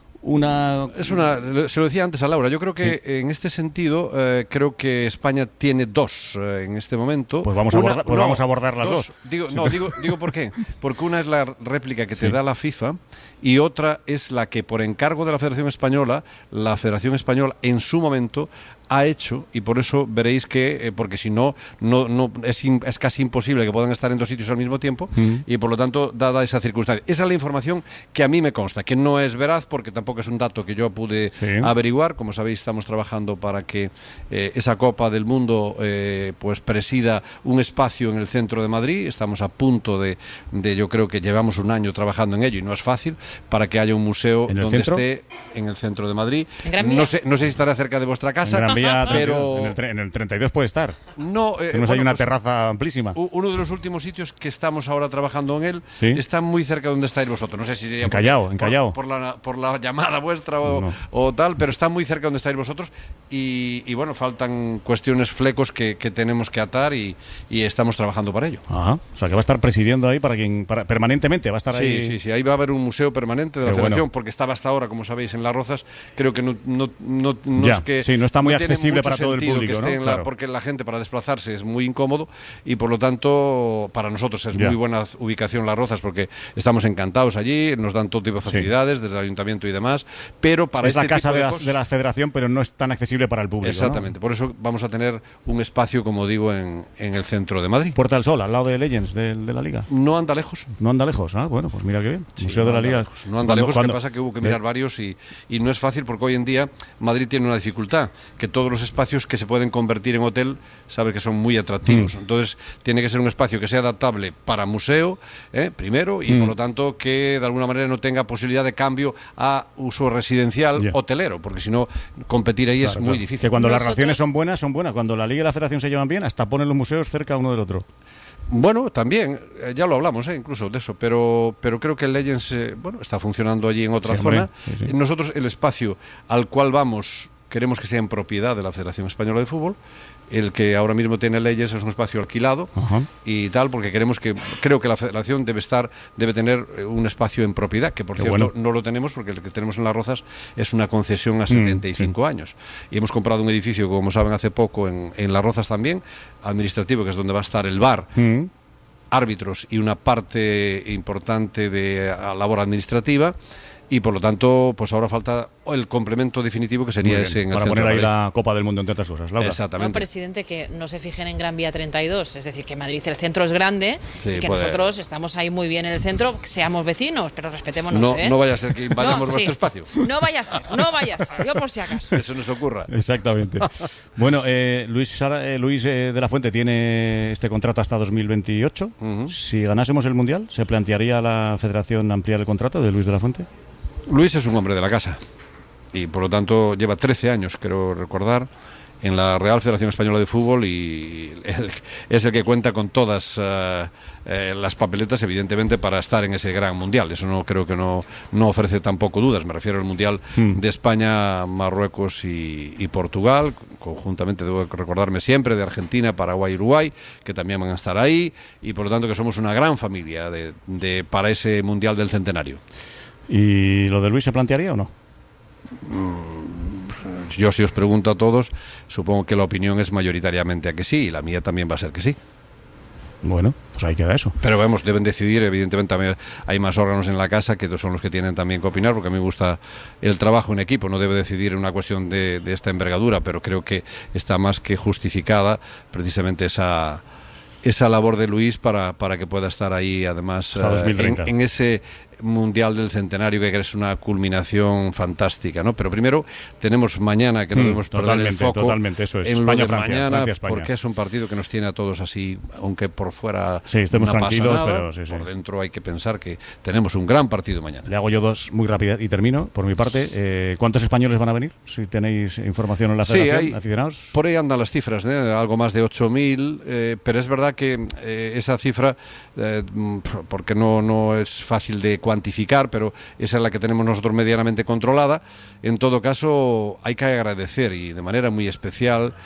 se lo decía antes a Laura, yo creo que en este sentido creo que España tiene dos en este momento. Pues vamos a abordar las dos. Digo ¿por qué? Porque una es la réplica que te da la FIFA y otra es la que por encargo de la Federación Española en su momento ha hecho, y por eso veréis que, porque si no es casi imposible que puedan estar en dos sitios al mismo tiempo, y por lo tanto, dada esa circunstancia. Esa es la información que a mí me consta, que no es veraz, porque tampoco es un dato que yo pude averiguar. Como sabéis, estamos trabajando para que esa Copa del Mundo pues presida un espacio en el centro de Madrid. Estamos a punto de yo creo que llevamos un año trabajando en ello, y no es fácil, para que haya un museo donde esté en el centro de Madrid. No sé si estará cerca de vuestra casa. Tranvía, pero en el 32 puede estar. No, tenemos ahí una terraza amplísima. Uno de los últimos sitios que estamos ahora trabajando en él está muy cerca de donde estáis vosotros. No sé si sería en Callao. Por la llamada vuestra o tal, pero está muy cerca de donde estáis vosotros y bueno, faltan cuestiones, flecos que tenemos que atar y estamos trabajando para ello. Ajá. O sea, que va a estar presidiendo ahí permanentemente, va a estar ahí. Sí, ahí va a haber un museo permanente de la Federación, porque estaba hasta ahora, como sabéis, en Las Rozas. Creo que no es que no está muy accesible para todo el público, ¿no? Porque la gente para desplazarse es muy incómodo y por lo tanto para nosotros es muy buena ubicación Las Rozas, porque estamos encantados allí, nos dan todo tipo de facilidades desde el ayuntamiento y demás, pero para es la casa de la Federación, pero no es tan accesible para el público. Exactamente, por eso vamos a tener un espacio, como digo, en el centro de Madrid. Puerta del Sol, al lado de Legends de la Liga. No anda lejos. No anda lejos, bueno, pues mira qué bien. Museo de la Liga. No anda lejos, lo que pasa que hubo que mirar varios y no es fácil, porque hoy en día Madrid tiene una dificultad, que todos los espacios que se pueden convertir en hotel, sabe que son muy atractivos. Entonces tiene que ser un espacio que sea adaptable para museo, primero, y por lo tanto que de alguna manera no tenga posibilidad de cambio a uso residencial hotelero, porque si no, competir ahí es muy difícil. Que cuando las relaciones son buenas. Cuando la Liga y la Federación se llevan bien, hasta ponen los museos cerca uno del otro. Bueno, también, ya lo hablamos incluso de eso, pero creo que el Legends está funcionando allí en otra zona. Sí. Nosotros el espacio al cual vamos queremos que sea en propiedad de la Federación Española de Fútbol. El que ahora mismo tiene Legends es un espacio alquilado y tal, porque creo que la Federación debe tener un espacio en propiedad, que por cierto no lo tenemos, porque el que tenemos en Las Rozas es una concesión a 75 años. Y hemos comprado un edificio, como saben, hace poco en Las Rozas también, administrativo, que es donde va a estar el bar, árbitros y una parte importante de labor administrativa. Y por lo tanto, pues ahora falta el complemento definitivo, que sería ese en el para centro. Poner ahí la Copa del Mundo, entre otras cosas, Laura. Exactamente. No, presidente, que no se fijen en Gran Vía 32, es decir, que Madrid, el centro es grande y que nosotros estamos ahí muy bien en el centro, seamos vecinos, pero respetémonos. No vaya a ser que invadamos nuestro espacio. No vaya a ser, yo por si acaso. Eso nos ocurra. Exactamente. Bueno, Luis de la Fuente tiene este contrato hasta 2028. Si ganásemos el Mundial, ¿se plantearía la Federación ampliar el contrato de Luis de la Fuente? Luis es un hombre de la casa y por lo tanto lleva 13 años, creo recordar, en la Real Federación Española de Fútbol y es el que cuenta con todas las papeletas, evidentemente, para estar en ese gran mundial. Eso creo que no ofrece tampoco dudas. Me refiero al mundial de España, Marruecos y Portugal, conjuntamente, debo recordarme siempre, de Argentina, Paraguay y Uruguay, que también van a estar ahí, y por lo tanto que somos una gran familia para ese mundial del centenario. ¿Y lo de Luis se plantearía o no? Yo, si os pregunto a todos, supongo que la opinión es mayoritariamente a que sí, y la mía también va a ser que sí. Bueno, pues ahí queda eso. Pero vamos, deben decidir, evidentemente hay más órganos en la casa que son los que tienen también que opinar, porque a mí me gusta el trabajo en equipo, no debe decidir una cuestión de esta envergadura, pero creo que está más que justificada precisamente esa labor de Luis para que pueda estar ahí, además, en ese Mundial del Centenario, que es una culminación fantástica, ¿no? Pero primero tenemos mañana, que no debemos perder el foco eso es. en España, lo de mañana, Francia. porque es un partido que nos tiene a todos así, aunque por fuera estemos no tranquilos, pasa nada, pero por dentro hay que pensar que tenemos un gran partido mañana. Le hago yo dos muy rápidas y termino, por mi parte. ¿Cuántos españoles van a venir? Si tenéis información en la Federación, aficionados. Por ahí andan las cifras, algo más de 8.000, pero es verdad que esa cifra, porque no es fácil de cuantificar, pero esa es la que tenemos nosotros medianamente controlada. En todo caso, hay que agradecer, y de manera muy especial,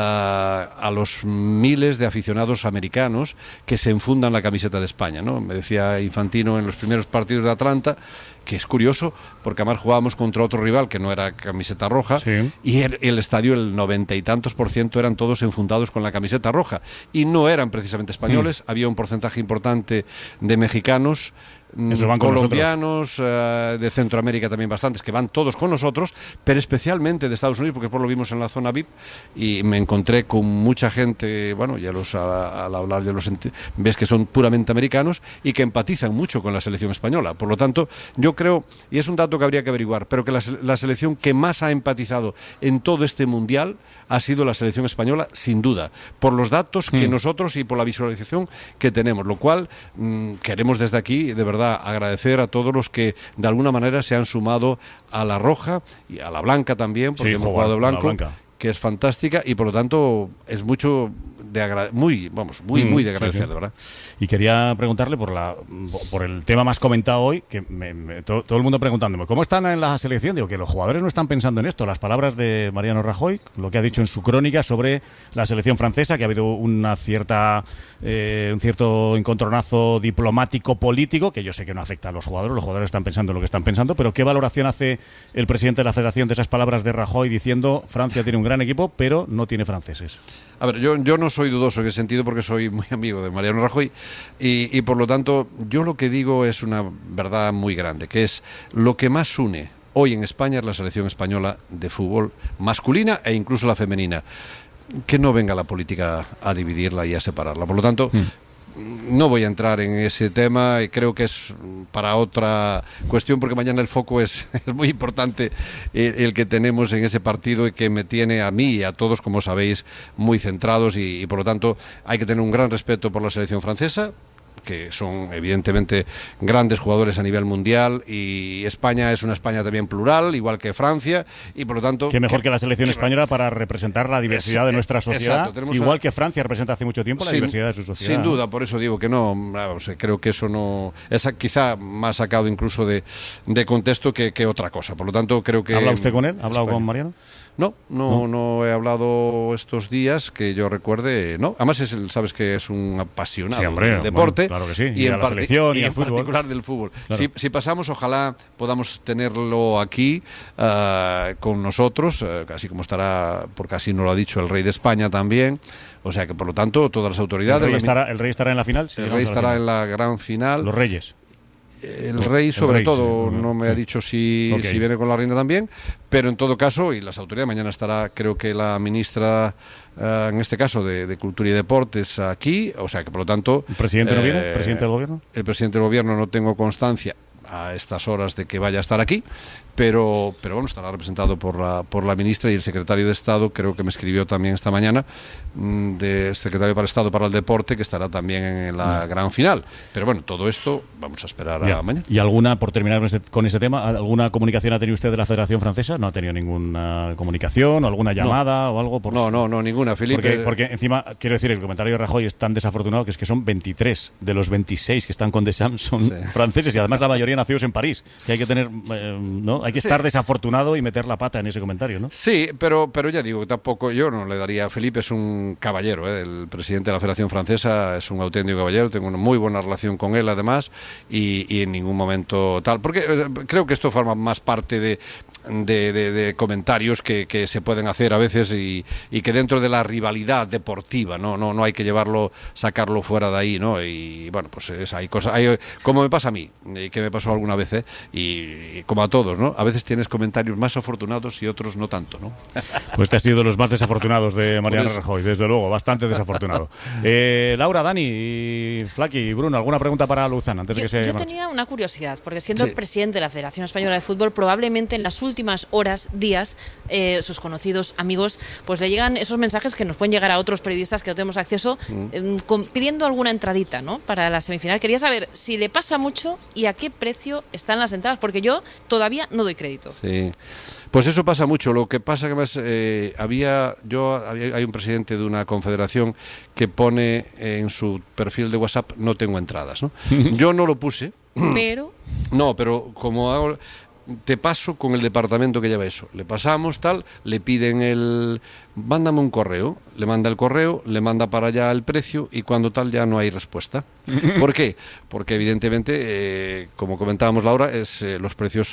a los miles de aficionados americanos que se enfundan la camiseta de España, ¿no? Me decía Infantino en los primeros partidos de Atlanta, que es curioso, porque además jugábamos contra otro rival que no era camiseta roja, y el estadio, el 90 y tantos % eran todos enfundados con la camiseta roja, y no eran precisamente españoles. Había un porcentaje importante de mexicanos, colombianos, de Centroamérica también bastantes, que van todos con nosotros, pero especialmente de Estados Unidos, porque después lo vimos en la zona VIP, y me encontré con mucha gente, bueno, ya al hablar ves que son puramente americanos y que empatizan mucho con la selección española. Por lo tanto, yo creo, y es un dato que habría que averiguar, pero que la selección que más ha empatizado en todo este mundial ha sido la selección española, sin duda, por los datos que nosotros y por la visualización que tenemos, lo cual queremos desde aquí, de verdad, agradecer a todos los que de alguna manera se han sumado a la roja y a la blanca también, porque hemos jugado blanco. que es fantástica y por lo tanto es mucho de muy de agradecer, de verdad. Y quería preguntarle por el tema más comentado hoy, que todo el mundo preguntándome, ¿cómo están en la selección? Digo, que los jugadores no están pensando en esto. Las palabras de Mariano Rajoy, lo que ha dicho en su crónica sobre la selección francesa, que ha habido un cierto encontronazo diplomático político, que yo sé que no afecta a los jugadores están pensando en lo que están pensando, pero ¿qué valoración hace el presidente de la Federación de esas palabras de Rajoy diciendo Francia tiene un gran equipo, pero no tiene franceses? A ver, yo no soy dudoso en ese sentido porque soy muy amigo de Mariano Rajoy y por lo tanto yo lo que digo es una verdad muy grande, que es lo que más une hoy en España es la selección española de fútbol masculina e incluso la femenina. Que no venga la política a dividirla y a separarla. Por lo tanto, no voy a entrar en ese tema y creo que es para otra cuestión porque mañana el foco es muy importante el que tenemos en ese partido y que me tiene a mí y a todos, como sabéis, muy centrados y por lo tanto hay que tener un gran respeto por la selección francesa, que son evidentemente grandes jugadores a nivel mundial y España es una España también plural, igual que Francia y por lo tanto... Qué mejor que la selección española para representar la diversidad de nuestra sociedad, igual que Francia representa hace mucho tiempo la diversidad de su sociedad. Sin duda, por eso digo que no, creo que eso no... Es quizá más sacado incluso de contexto que otra cosa, por lo tanto creo que... ¿Habla usted con él? ¿Ha hablado con Mariano? No he hablado estos días que yo recuerde, no. Además sabes que es un apasionado del deporte, claro que sí. y en la selección y en fútbol. Particular del fútbol. Claro. Si pasamos, ojalá podamos tenerlo aquí con nosotros, así como estará, porque así nos lo ha dicho el rey de España también. O sea que por lo tanto todas las autoridades. ¿El rey estará en la final? El rey estará en la gran final. Los reyes. El rey sobre todo no me ha dicho si viene con la reina también, pero en todo caso, y las autoridades, mañana estará creo que la ministra en este caso de Cultura y Deportes aquí, o sea que por lo tanto... ¿El presidente no viene? ¿El presidente del gobierno? El presidente del gobierno no tengo constancia a estas horas de que vaya a estar aquí, pero bueno, estará representado por la ministra y el secretario de Estado, creo que me escribió también esta mañana, de secretario para Estado para el Deporte, que estará también en la gran final. Pero bueno, todo esto vamos a esperar a mañana. ¿Y alguna, por terminar con ese tema, alguna comunicación ha tenido usted de la Federación Francesa? ¿No ha tenido ninguna comunicación o alguna llamada o algo? No, ninguna, Felipe. Porque encima, quiero decir, el comentario de Rajoy es tan desafortunado que es que son 23 de los 26 que están con Deschamps son franceses y además la mayoría nacidos en París, que hay que tener, ¿no? Hay que estar desafortunado y meter la pata en ese comentario, ¿no? Sí, pero ya digo, tampoco yo no le daría a Felipe, es un caballero, el presidente de la Federación Francesa es un auténtico caballero, tengo una muy buena relación con él además y en ningún momento tal, porque creo que esto forma más parte de comentarios que se pueden hacer a veces y que dentro de la rivalidad deportiva no hay que sacarlo fuera de ahí, ¿no? Y bueno, pues hay cosas, como me pasa a mí, que me pasó alguna vez, y como a todos, ¿no? A veces tienes comentarios más afortunados y otros no tanto, ¿no? Pues este ha sido de los más desafortunados de Mariano Rajoy, desde luego, bastante desafortunado. Laura, Dani, Flaki y Bruno, ¿alguna pregunta para Luzán antes de que se Yo marche? tenía una curiosidad, porque siendo el presidente de la Federación Española de Fútbol, probablemente en las últimas horas, días, sus conocidos amigos, pues le llegan esos mensajes que nos pueden llegar a otros periodistas que no tenemos acceso, pidiendo alguna entradita, ¿no? Para la semifinal. Quería saber si le pasa mucho y a qué precio están las entradas, porque yo todavía no doy crédito. Sí. Pues eso pasa mucho. Lo que pasa que más hay un presidente de una confederación que pone en su perfil de WhatsApp no tengo entradas, ¿no? Yo no lo puse. Pero como hago, te paso con el departamento que lleva eso. Le pasamos tal, le piden mándame un correo, le manda el correo, le manda para allá el precio y cuando tal ya no hay respuesta. ¿Por qué? Porque evidentemente, como comentábamos Laura, los precios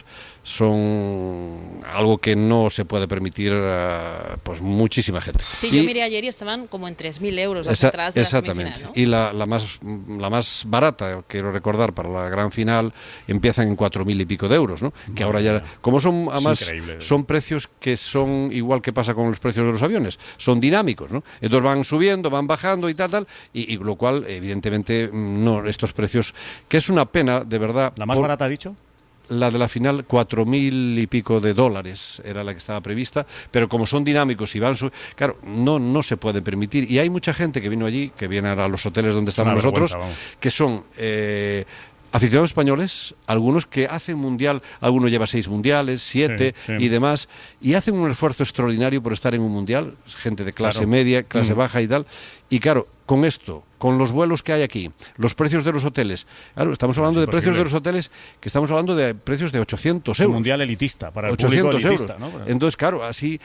son algo que no se puede permitir pues muchísima gente. Sí, yo miré ayer y estaban como en 3.000 euros las entradas de la semifinal, ¿no? Y la más barata, quiero recordar, para la gran final empiezan en 4.000 y pico de euros, ¿no? Que ahora ya, como son además son precios que son igual que pasa con los precios de los aviones, son dinámicos, ¿no? Entonces van subiendo, van bajando y tal, y lo cual evidentemente no, estos precios, que es una pena, de verdad. ¿La más barata ha dicho? La de la final, 4.000 y pico de dólares era la que estaba prevista, pero como son dinámicos y van claro, no se puede permitir. Y hay mucha gente que vino allí, que viene a los hoteles donde estamos nosotros, que son aficionados españoles, algunos que hacen mundial, alguno lleva 6 mundiales, 7 y demás, y hacen un esfuerzo extraordinario por estar en un mundial, gente de clase media, clase baja y tal, y claro, con esto, con los vuelos que hay aquí, los precios de los hoteles, claro, estamos hablando de precios de los hoteles, que estamos hablando de precios de 800 euros. Un mundial elitista, para el público elitista, ¿no? Entonces, claro, así,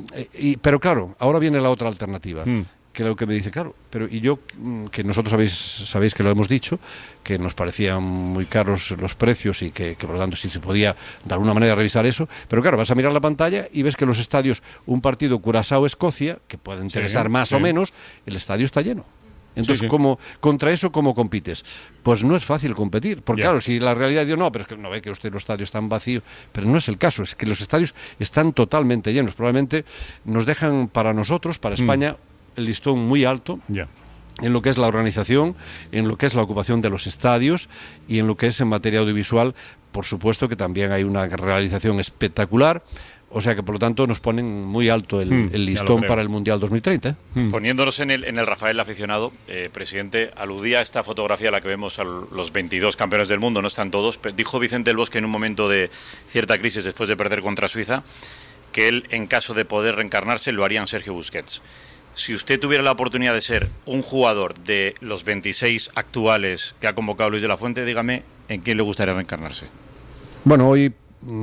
pero claro, ahora viene la otra alternativa. Que lo que me dice, claro, pero y yo, que nosotros sabéis que lo hemos dicho, que nos parecían muy caros los precios y que por lo tanto sí se podía de alguna manera revisar eso, pero claro, vas a mirar la pantalla y ves que los estadios, un partido Curazao-Escocia, que puede interesar más o menos, el estadio está lleno. Entonces, contra eso, ¿cómo compites? Pues no es fácil competir, porque claro, si la realidad dice, no, pero es que no ve que usted los estadios están vacíos, pero no es el caso, es que los estadios están totalmente llenos, probablemente nos dejan para nosotros, para España, el listón muy alto en lo que es la organización, en lo que es la ocupación de los estadios y en lo que es en materia audiovisual, por supuesto que también hay una realización espectacular, o sea que por lo tanto nos ponen muy alto el listón para el Mundial 2030. Poniéndonos en el Rafael aficionado, presidente, aludía a esta fotografía a la que vemos a los 22 campeones del mundo, no están todos, pero dijo Vicente del Bosque en un momento de cierta crisis después de perder contra Suiza, que él, en caso de poder reencarnarse, lo haría en Sergio Busquets. Si usted tuviera la oportunidad de ser un jugador de los 26 actuales que ha convocado Luis de la Fuente, dígame, ¿en quién le gustaría reencarnarse? Bueno, hoy,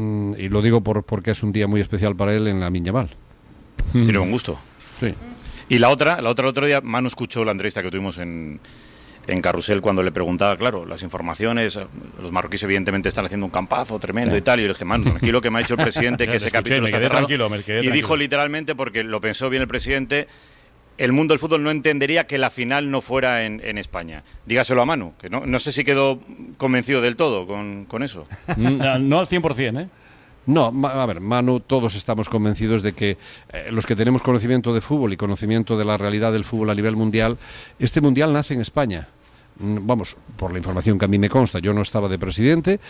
y lo digo porque es un día muy especial para él, en Lamine Yamal. Tiene un gusto. Sí. Y el otro día, Manu escuchó la entrevista que tuvimos en Carrusel cuando le preguntaba, claro, las informaciones, los marroquíes evidentemente están haciendo un campazo tremendo y tal, y yo le dije, Manu, tranquilo que me ha dicho el presidente que ese capítulo está cerrado. Y dijo literalmente, porque lo pensó bien el presidente, el mundo del fútbol no entendería que la final no fuera en España. Dígaselo a Manu, que no sé si quedó convencido del todo con eso. No al 100%, ¿eh? No, a ver, Manu, todos estamos convencidos de que los que tenemos conocimiento de fútbol y conocimiento de la realidad del fútbol a nivel mundial, este mundial nace en España. Vamos, por la información que a mí me consta, yo no estaba de presidente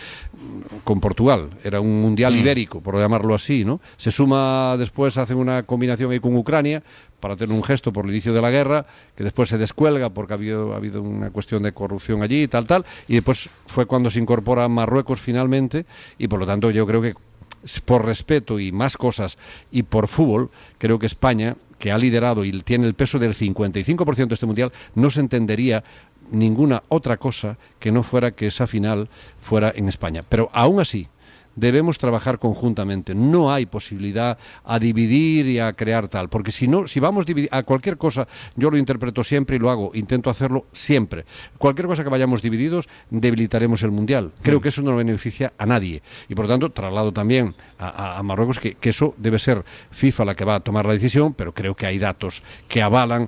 con Portugal, era un mundial ibérico, por llamarlo así, ¿no? Se suma después, hacen una combinación ahí con Ucrania para tener un gesto por el inicio de la guerra, que después se descuelga porque ha habido una cuestión de corrupción allí y tal, y después fue cuando se incorpora Marruecos finalmente, y por lo tanto yo creo que por respeto y más cosas y por fútbol, creo que España, que ha liderado y tiene el peso del 55% de este mundial, no se entendería ninguna otra cosa que no fuera que esa final fuera en España. Pero aún así, debemos trabajar conjuntamente. No hay posibilidad a dividir y a crear tal, porque si vamos a dividir a cualquier cosa, yo lo interpreto siempre y lo hago, intento hacerlo siempre. Cualquier cosa que vayamos divididos, debilitaremos el Mundial. Creo que eso no beneficia a nadie. Y por lo tanto, traslado también a Marruecos que eso debe ser FIFA la que va a tomar la decisión, pero creo que hay datos que avalan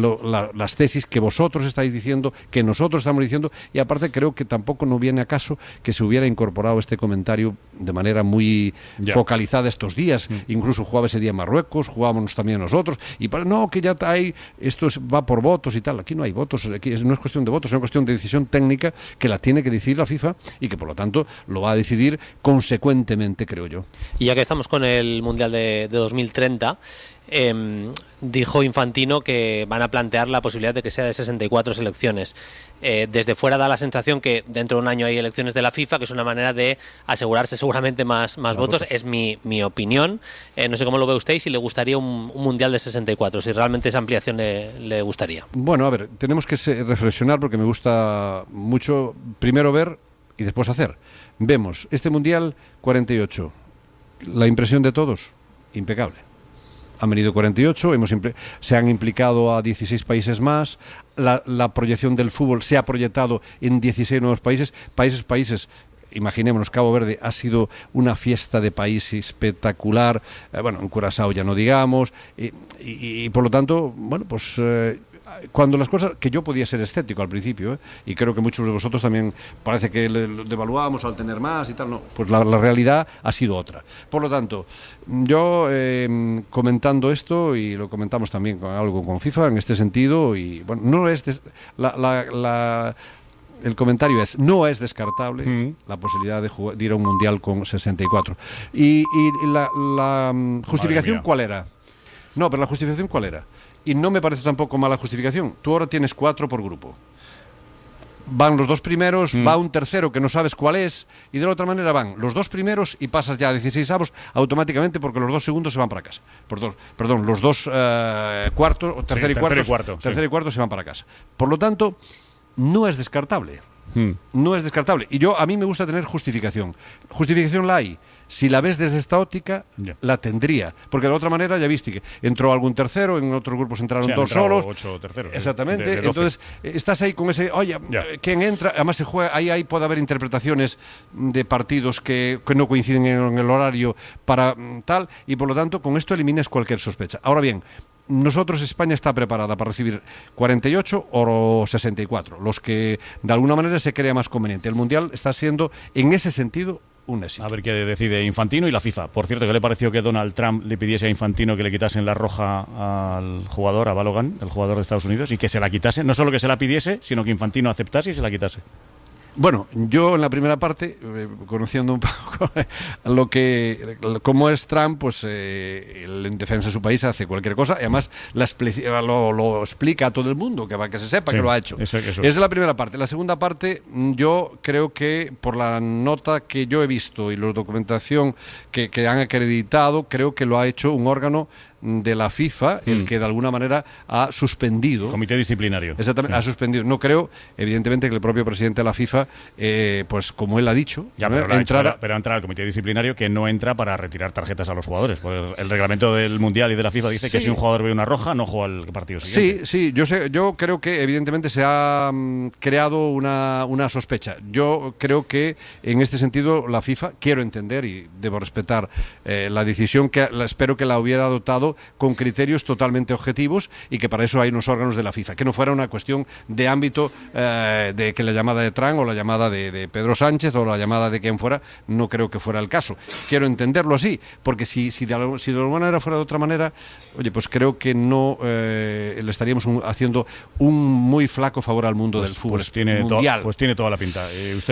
las tesis que vosotros estáis diciendo, que nosotros estamos diciendo, y aparte creo que tampoco no viene a caso que se hubiera incorporado este comentario de manera muy focalizada estos días. Incluso jugaba ese día Marruecos, jugábamos también nosotros, y no, que ya hay, esto va por votos y tal. Aquí no hay votos, aquí no es cuestión de votos, es una cuestión de decisión técnica que la tiene que decidir la FIFA y que por lo tanto lo va a decidir consecuentemente, creo yo. Y ya que estamos con el Mundial de 2030, dijo Infantino que van a plantear la posibilidad de que sea de 64 selecciones. Desde fuera da la sensación que dentro de un año hay elecciones de la FIFA, que es una manera de asegurarse seguramente más votos. Es mi opinión. No sé cómo lo ve usted y si le gustaría un Mundial de 64, si realmente esa ampliación le gustaría. Bueno, a ver, tenemos que reflexionar porque me gusta mucho primero ver y después hacer. Vemos este Mundial 48. La impresión de todos, impecable. Han venido 48, se han implicado a 16 países más, la proyección del fútbol se ha proyectado en 16 nuevos países. Imaginémonos, Cabo Verde ha sido una fiesta de país espectacular, en Curazao ya no digamos, y por lo tanto, pues cuando las cosas, que yo podía ser escéptico al principio, y creo que muchos de vosotros también parece que lo devaluamos al tener más y tal, no, pues la realidad ha sido otra. Por lo tanto, yo comentando esto, y lo comentamos también con FIFA en este sentido, y bueno, no es el comentario es, no es descartable la posibilidad de ir a un Mundial con 64. ¿Y la justificación cuál era? No, pero la justificación cuál era. Y no me parece tampoco mala justificación. Tú ahora tienes 4 por grupo. van los dos primeros, va un tercero que no sabes cuál es, y de la otra manera van los dos primeros y pasas ya a 16avos automáticamente porque los dos segundos se van para casa. Perdón, los dos cuartos, tercero y cuarto se van para casa. Por lo tanto, no es descartable. No es descartable. Y a mí me gusta tener justificación. Justificación la hay. Si la ves desde esta óptica, la tendría. Porque de la otra manera, ya viste que entró algún tercero, en otros grupos entraron dos solos. 8 terceros. Exactamente. De entonces, estás ahí con ese, oye, ¿quién entra? Además, se juega, ahí puede haber interpretaciones de partidos que no coinciden en el horario para tal, y por lo tanto, con esto eliminas cualquier sospecha. Ahora bien, España está preparada para recibir 48 o 64, los que de alguna manera se crea más conveniente. El Mundial está siendo, en ese sentido, un éxito. A ver qué decide Infantino y la FIFA. Por cierto, ¿qué le pareció que Donald Trump le pidiese a Infantino que le quitasen la roja al jugador, a Balogun, el jugador de Estados Unidos, y que se la quitase? No solo que se la pidiese, sino que Infantino aceptase y se la quitase. Bueno, yo en la primera parte, conociendo un poco cómo es Trump, pues él en defensa de su país hace cualquier cosa, y además lo explica a todo el mundo, que se sepa que lo ha hecho. Esa es la primera parte. La segunda parte, yo creo que por la nota que yo he visto y la documentación que han acreditado, creo que lo ha hecho un órgano de la FIFA, el que de alguna manera ha suspendido. Comité disciplinario. Exactamente, ha suspendido. No creo, evidentemente, que el propio presidente de la FIFA, pues como él ha dicho, pero entra al comité disciplinario, que no entra para retirar tarjetas a los jugadores. Pues el reglamento del Mundial y de la FIFA dice que si un jugador ve una roja, no juega el partido siguiente. Sí, yo creo que evidentemente se ha creado una sospecha. Yo creo que en este sentido la FIFA, quiero entender y debo respetar la decisión, espero que la hubiera adoptado con criterios totalmente objetivos, y que para eso hay unos órganos de la FIFA, que no fuera una cuestión de ámbito de que la llamada de Trump o la llamada de Pedro Sánchez o la llamada de quien fuera, no creo que fuera el caso. Quiero entenderlo así, porque si de alguna manera fuera de otra manera, oye, pues creo que no le estaríamos haciendo un muy flaco favor al mundo del fútbol mundial. Pues tiene toda la pinta.